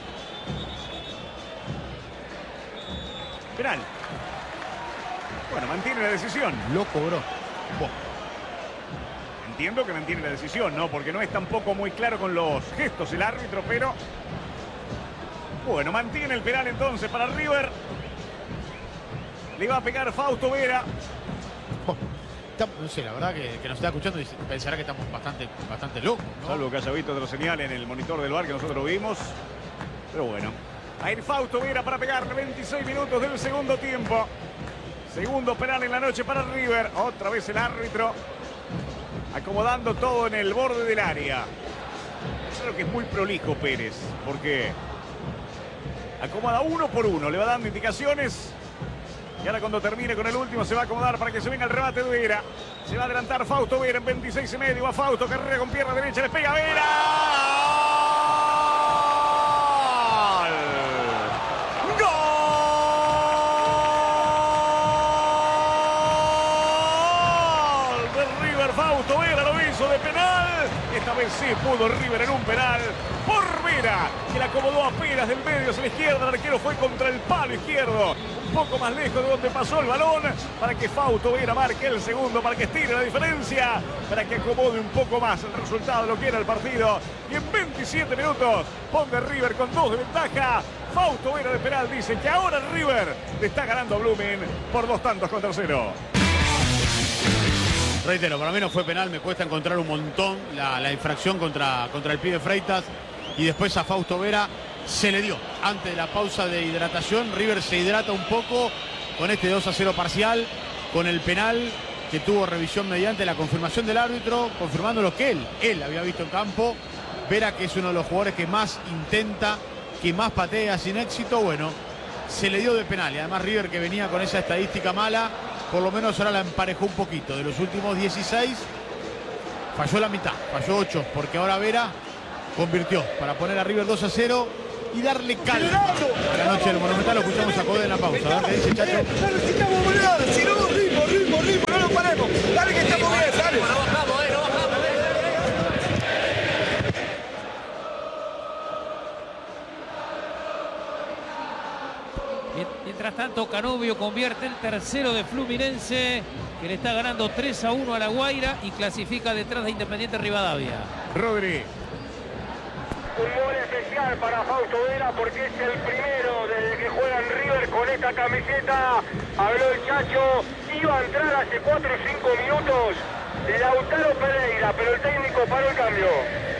Penal. Bueno, mantiene la decisión.
Lo cobró.
Entiendo que mantiene la decisión, ¿no? Porque no es tampoco muy claro con los gestos el árbitro, pero... Bueno, mantiene el penal entonces para River. Le va a pegar Fausto Vera.
No sé, la verdad que nos está escuchando y pensará que estamos bastante locos, ¿no?
Salvo que haya visto otra señal en el monitor del VAR que nosotros vimos. Pero bueno. A ir Fausto Vera para pegarle 26 minutos del segundo tiempo. Segundo penal en la noche para River. Otra vez el árbitro acomodando todo en el borde del área. Creo que es muy prolijo Pérez, porque acomoda uno por uno, le va dando indicaciones. Y ahora cuando termine con el último se va a acomodar para que se venga el remate de Vera. Se va a adelantar Fausto Vera en 26 y medio. Va Fausto, carrera con pierna derecha, le pega Vera. intento de penal. Esta vez sí pudo River en un penal por Vera, que la acomodó apenas del medio hacia la izquierda. El arquero fue contra el palo izquierdo, un poco más lejos de donde pasó el balón, para que Fausto Vera marque el segundo, para que estire la diferencia, para que acomode un poco más el resultado de lo que era el partido. Y en 27 minutos pone River con 2 de ventaja. Fausto Vera de penal dice que ahora River le está ganando a Blooming por 2-0.
Reitero, para mí no fue penal, me cuesta encontrar un montón la infracción contra el pibe Freitas, y después a Fausto Vera se le dio. Antes de la pausa de hidratación, River se hidrata un poco con este 2-0 parcial, con el penal que tuvo revisión mediante la confirmación del árbitro, confirmando lo que él había visto en campo. Vera, que es uno de los jugadores que más intenta, que más patea sin éxito, bueno, se le dio de penal. Y además River, que venía con esa estadística mala, por lo menos ahora la emparejó un poquito. De los últimos 16 falló la mitad, falló 8, porque ahora Vera convirtió para poner a River 2-0 y darle calma a la noche del Monumental. Lo escuchamos a Code en la pausa. A ver qué dice Chacho.
Necesitamos goleada, si no, ritmo, no lo paremos. Dale que estamos bien, dale.
No bajamos. Mientras tanto, Canovio convierte el tercero de Fluminense, que le está ganando 3-1 a La Guaira y clasifica detrás de Independiente Rivadavia.
Rodri.
Un gol especial para Fausto Vera, porque es el primero desde que juega en River con esta camiseta. Habló el Chacho, iba a entrar hace 4 o 5 minutos de Lautaro Pereira, pero el técnico paró el cambio.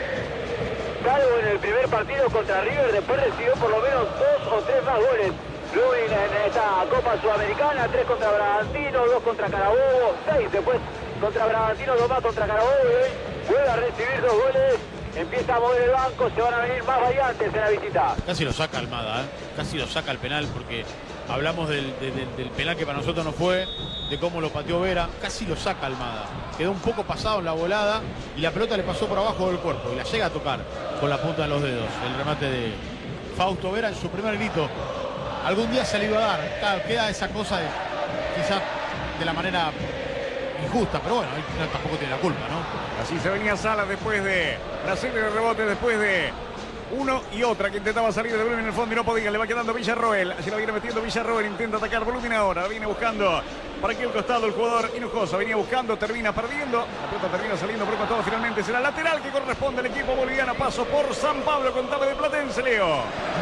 Salvo en el primer partido contra River, después recibió por lo menos 2 o 3 más goles. Blooming en esta Copa Sudamericana, 3 contra Bragantino, 2 contra Carabobo, 6 después contra Bragantino, 2 más contra Carabobo, y hoy vuelve a recibir 2 goles. Empieza a mover el banco, se van a venir más variantes en la visita.
Casi lo saca Almada, casi lo saca el penal, porque hablamos del penal que para nosotros no fue, de cómo lo pateó Vera, casi lo saca Almada. Quedó un poco pasado en la volada y la pelota le pasó por abajo del cuerpo y la llega a tocar con la punta de los dedos. El remate de Fausto Vera en su primer grito. Algún día se le iba a dar. Claro, queda esa cosa quizás de la manera injusta, pero bueno, tampoco tiene la culpa, ¿no?
Así se venía Salas después de la serie de rebotes, después de uno y otra que intentaba salir de Blooming en el fondo y no podía. Le va quedando Villarroel. Así la viene metiendo Villarroel. Intenta atacar Blooming ahora. La viene buscando para aquel costado el jugador Hinojosa. Venía buscando, termina perdiendo. La pelota termina saliendo por el costado. Finalmente será lateral que corresponde al equipo boliviano. Paso por San Pablo con Tabe de Platense, Leo.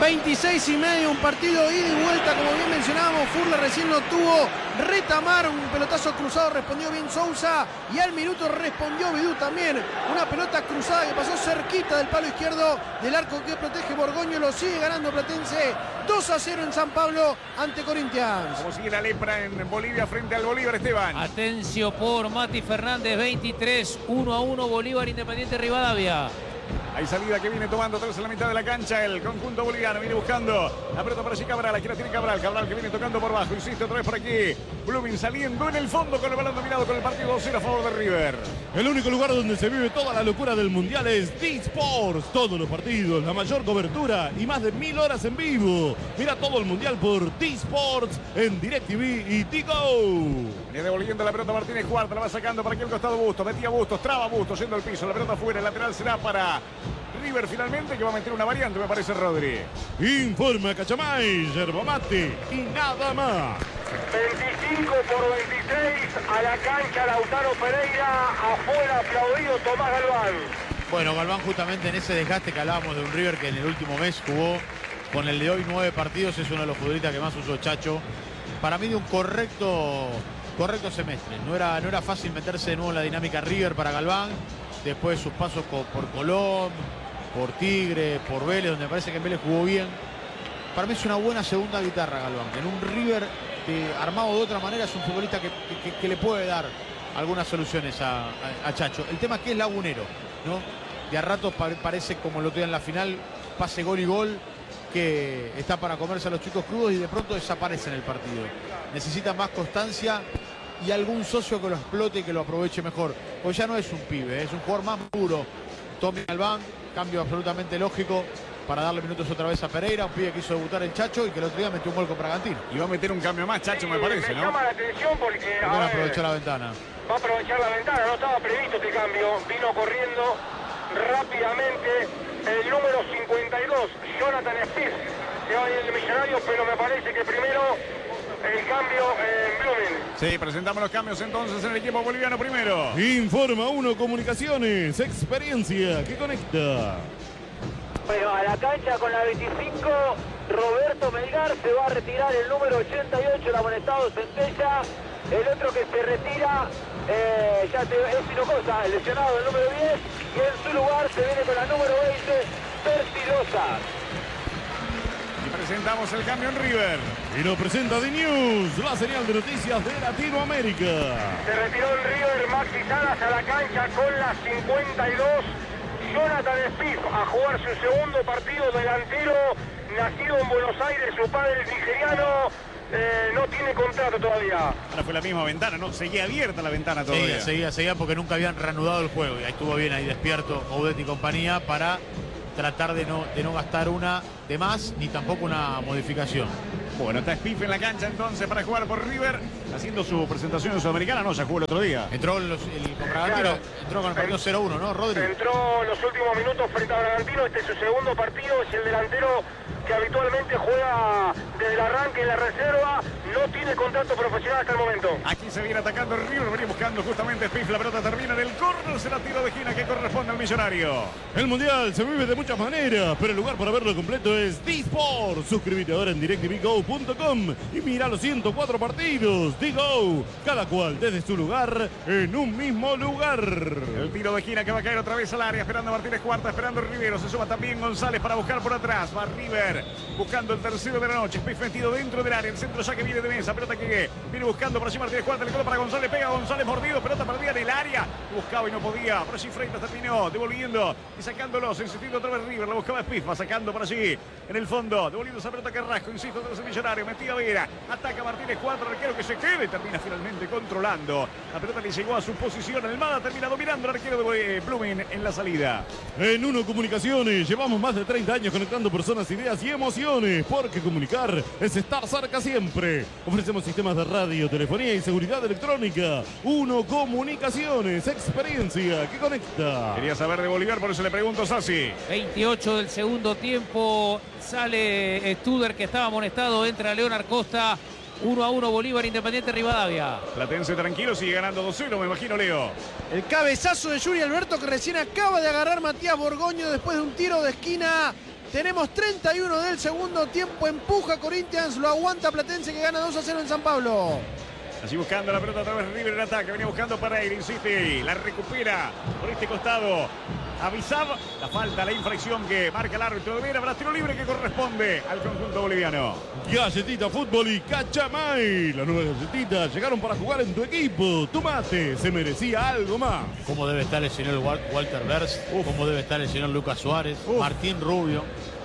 26:30, un partido ida y vuelta, como bien mencionábamos. Furla recién lo tuvo. Retamar, un pelotazo cruzado, respondió bien Sousa. Y al minuto respondió Bidú también. Una pelota cruzada que pasó cerquita del palo izquierdo del arco que protege Borgoño. Lo sigue ganando Platense 2-0 en San Pablo ante Corinthians.
Como sigue la lepra en Bolivia frente al Bolívar, Esteban.
Atencio por Mati Fernández, 23, 1-1 Bolívar Independiente Rivadavia.
Hay salida que viene tomando atrás en la mitad de la cancha el conjunto boliviano. Viene buscando la pelota para allí Cabral. Aquí la tiene Cabral. Cabral que viene tocando por bajo. Insiste otra vez por aquí. Blooming saliendo en el fondo con el balón dominado con el partido 2-0 a favor de River.
El único lugar donde se vive toda la locura del Mundial es D-Sports. Todos los partidos, la mayor cobertura y más de 1000 horas en vivo. Mira todo el Mundial por D-Sports en DirecTV y Tigo.
Viene devolviendo la pelota Martínez Cuarta. La va sacando para aquí el costado Bustos. Metía Bustos, traba Bustos yendo al piso. La pelota afuera. El lateral será para River finalmente, que va a meter una variante, me parece, Rodri.
Informa Cachamay, yerba mate y nada más.
25 por 26 a la cancha Lautaro Pereira, afuera aplaudido Tomás Galván.
Bueno, Galván justamente en ese desgaste que hablábamos de un River que en el último mes jugó con el de hoy 9 partidos, es uno de los futbolistas que más usó Chacho. Para mí de un correcto semestre. No era fácil meterse de nuevo en la dinámica River para Galván, después de sus pasos por Colón, por Tigre, por Vélez, donde me parece que en Vélez jugó bien. Para mí es una buena segunda guitarra Galván. En un River armado de otra manera es un futbolista que le puede dar algunas soluciones a Chacho. El tema es que es lagunero, ¿no? De a ratos parece, como lo tiene en la final, pase gol y gol, que está para comerse a los chicos crudos y de pronto desaparece en el partido. Necesita más constancia y algún socio que lo explote y que lo aproveche mejor. Pues ya no es un pibe, es un jugador más puro. Tommy Galván, cambio absolutamente lógico para darle minutos otra vez a Pereira, un pibe que hizo debutar el Chacho y que el otro día metió un gol con Bragantino.
Y va a meter un cambio más, Chacho, me parece, ¿no?
Me llama la atención porque
no aprovechó la ventana.
va a aprovechar la ventana, no estaba previsto este cambio, vino corriendo rápidamente el número 52, Jonathan Spears, se va a ir el Millonario, pero me parece que primero el cambio en Blooming.
Sí, presentamos los cambios entonces en el equipo boliviano primero.
Informa 1 Comunicaciones, experiencia que conecta.
Bueno, a la cancha con la 25, Roberto Melgar, se va a retirar el número 88, el amonestado Centella. El otro que se retira es Hinojosa, el lesionado, el número 10. Y en su lugar se viene con la número 20, Percilosa.
Y presentamos el cambio en River.
Y lo presenta The News, la señal de noticias de Latinoamérica.
Se retiró en River Maxi Salas a la cancha con la 52. Jonathan Spears a jugar su segundo partido, delantero, nacido en Buenos Aires, su padre es nigeriano, no tiene contrato todavía.
Ahora fue la misma ventana, ¿no? Seguía abierta la ventana todavía.
Seguía porque nunca habían reanudado el juego. Y ahí estuvo bien ahí despierto Moudet y compañía para tratar de no gastar una de más ni tampoco una modificación.
Bueno, está Spiff en la cancha entonces para jugar por River, haciendo su presentación en Sudamericana. No, ya jugó el otro día.
Entró el Bragantino, entró con el partido 0-1, ¿no, Rodri?
Entró en los últimos minutos frente a Bragantino. Este es su segundo partido, es el delantero que habitualmente juega desde el arranque en la reserva. No tiene contrato profesional hasta el momento.
Aquí se viene atacando River, venía buscando justamente Spiff. La pelota termina en el córner, será tiro de esquina que corresponde al Millonario.
El Mundial se vive de muchas maneras, pero el lugar para verlo completo es D-Sport. Suscríbete ahora en DirecTVGo.com y mira los 104 partidos. D-Go, cada cual desde su lugar, en un mismo lugar.
El tiro de esquina que va a caer otra vez al área, esperando Martínez Cuarta, esperando Rivero. Se suma también González para buscar por atrás. Va River buscando el tercero de la noche. Spiff metido dentro del área. El centro ya que viene de mesa. Pelota que viene buscando por allí Martínez Cuarta. Le cola para González. Pega González mordido. Pelota perdida en el área. Buscaba y no podía. Por allí Freitas terminó devolviendo y sacándolo. Insistiendo otra vez River. La buscaba Spiff. Va sacando por allí en el fondo. Devolviendo esa pelota Carrasco. Insisto, otra vez el Millonario. Metida Vera. Ataca Martínez Cuarta. Arquero que se quede. Termina finalmente controlando. La pelota le llegó a su posición. El Mada termina dominando el arquero de Blooming en la salida.
En Uno Comunicaciones llevamos más de 30 años conectando personas, ideas y emociones, porque comunicar es estar cerca siempre. Ofrecemos sistemas de radio, telefonía y seguridad electrónica. Uno Comunicaciones, experiencia que conecta.
Quería saber de Bolívar, por eso le pregunto, Sassi.
28 del segundo tiempo, sale Studer que estaba amonestado, entra Leonard Costa. 1-1 Bolívar, Independiente Rivadavia.
Platense tranquilo, sigue ganando 2-0, me imagino, Leo.
El cabezazo de Yuri Alberto que recién acaba de agarrar Matías Borgoño después de un tiro de esquina. Tenemos 31 del segundo tiempo, empuja Corinthians, lo aguanta Platense que gana 2-0 en San Pablo.
Así buscando la pelota otra vez River en ataque, venía buscando Pereira, insiste, la recupera por este costado. Avisab, la falta, la infracción que marca el árbitro de Vera, para tiro libre que corresponde al conjunto boliviano.
Galletita Fútbol y Cachamay, las nuevas galletitas llegaron para jugar en tu equipo. Tu mate se merecía algo más.
¿Cómo debe estar el señor Walter Bers? ¿Cómo debe estar el señor Lucas Suárez? Martín Rubio.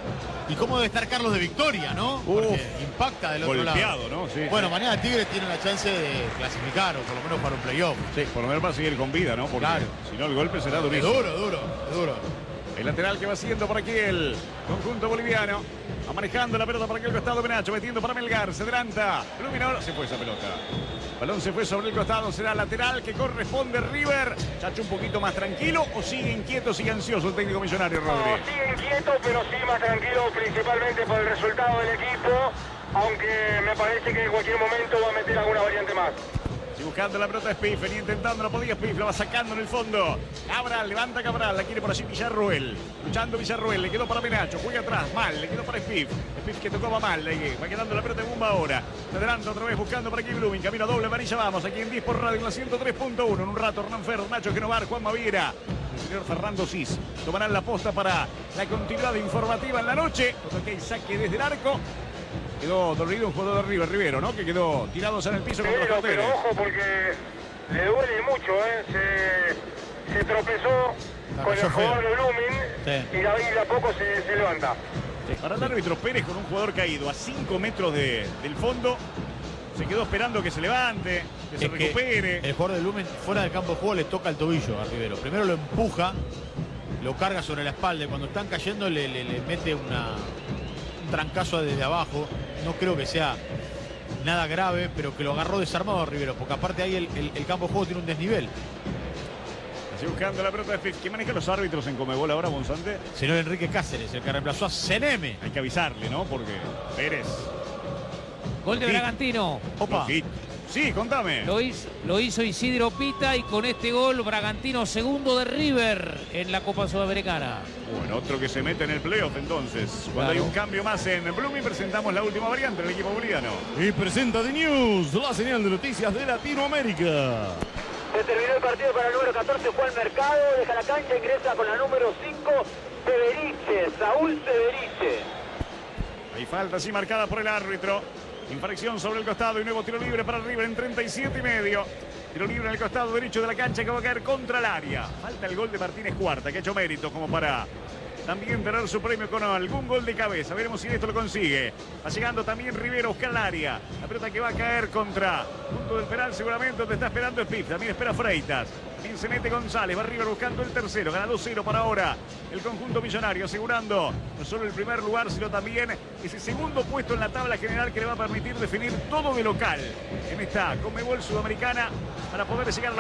¿Y cómo debe estar Carlos de Victoria, no? Porque impacta del otro
golpeado,
lado.
¿no? Sí,
bueno, mañana Tigres tiene la chance de clasificar o por lo menos para un playoff.
Sí, por lo menos va a seguir con vida, ¿no? Porque
claro.
Si no el golpe será durísimo.
Es duro.
El lateral que va siguiendo por aquí el conjunto boliviano. Va manejando la pelota por aquí el costado de Nacho, metiendo para Melgar, se adelanta. Luminor, se fue esa pelota. Balón se fue sobre el costado, será lateral que corresponde River. Chacho un poquito más tranquilo o sigue inquieto, sigue ansioso el técnico Millonario, Rodríguez.
No, sigue inquieto, pero sí más tranquilo, principalmente por el resultado del equipo, aunque me parece que en cualquier momento va a meter alguna variante más.
Sigue buscando la pelota Spiff, venía intentando, no podía Spiff, la va sacando en el fondo. Cabral, levanta Cabral, la quiere por allí Villarruel. Luchando Villarruel, le quedó para Menacho, juega atrás, mal, le quedó para Spiff. Spiff que tocaba mal, va quedando la pelota de Bumba ahora. Se adelanta otra vez buscando por aquí Blooming, camino doble amarilla, vamos, aquí en D-Sport Radio en la 103.1. En un rato Hernán Ferro, Nacho Genovar, Juan Maviera. El señor Fernando Cis tomarán la posta para la continuidad informativa en la noche. Otro que hay saque desde el arco. Quedó dormido un jugador de River, Rivero, ¿no? Que quedó tirado en el piso contra los
pero ojo porque le duele mucho, se tropezó con el jugador de Blooming y de a poco se levanta.
Para el árbitro Pérez con un jugador caído a 5 metros del fondo. Se quedó esperando que se levante, que se recupere.
El jugador de Blooming fuera del campo de juego le toca el tobillo a Rivero. Primero lo empuja, lo carga sobre la espalda y cuando están cayendo le mete un trancazo desde abajo. No creo que sea nada grave, pero que lo agarró desarmado a Rivero, porque aparte ahí el campo de juego tiene un desnivel.
Así buscando la pelota de Fitz. ¿Quién maneja los árbitros en Conmebol ahora, Bonzante?
Señor Enrique Cáceres, el que reemplazó a Seneme.
Hay que avisarle, ¿no? Porque Pérez.
Gol de Bragantino.
Opa.
Sí, contame.
Lo hizo Isidro Pita y con este gol Bragantino segundo de River en la Copa Sudamericana.
Bueno, otro que se mete en el playoff entonces. Cuando hay un cambio más en Blooming, presentamos la última variante del equipo boliviano.
Y presenta The News, la señal de noticias de Latinoamérica.
Se terminó el partido para el número 14, Juan Mercado, deja la cancha, ingresa con la número 5, Severiche, Saúl Severiche.
Hay falta así marcada por el árbitro. Infracción sobre el costado y nuevo tiro libre para River en 37,5. Tiro libre en el costado derecho de la cancha que va a caer contra el área. Falta el gol de Martínez Cuarta, que ha hecho mérito como para también tener su premio con algún gol de cabeza. Veremos si esto lo consigue. Va llegando también Rivero a buscar el área. La pelota que va a caer contra punto del penal seguramente donde está esperando Spif. También espera Freitas. Bien se mete González. Va River buscando el tercero. Gana 2-0 para ahora el conjunto millonario. Asegurando no solo el primer lugar, sino también ese segundo puesto en la tabla general que le va a permitir definir todo de local en esta Conmebol Sudamericana para poder llegar a la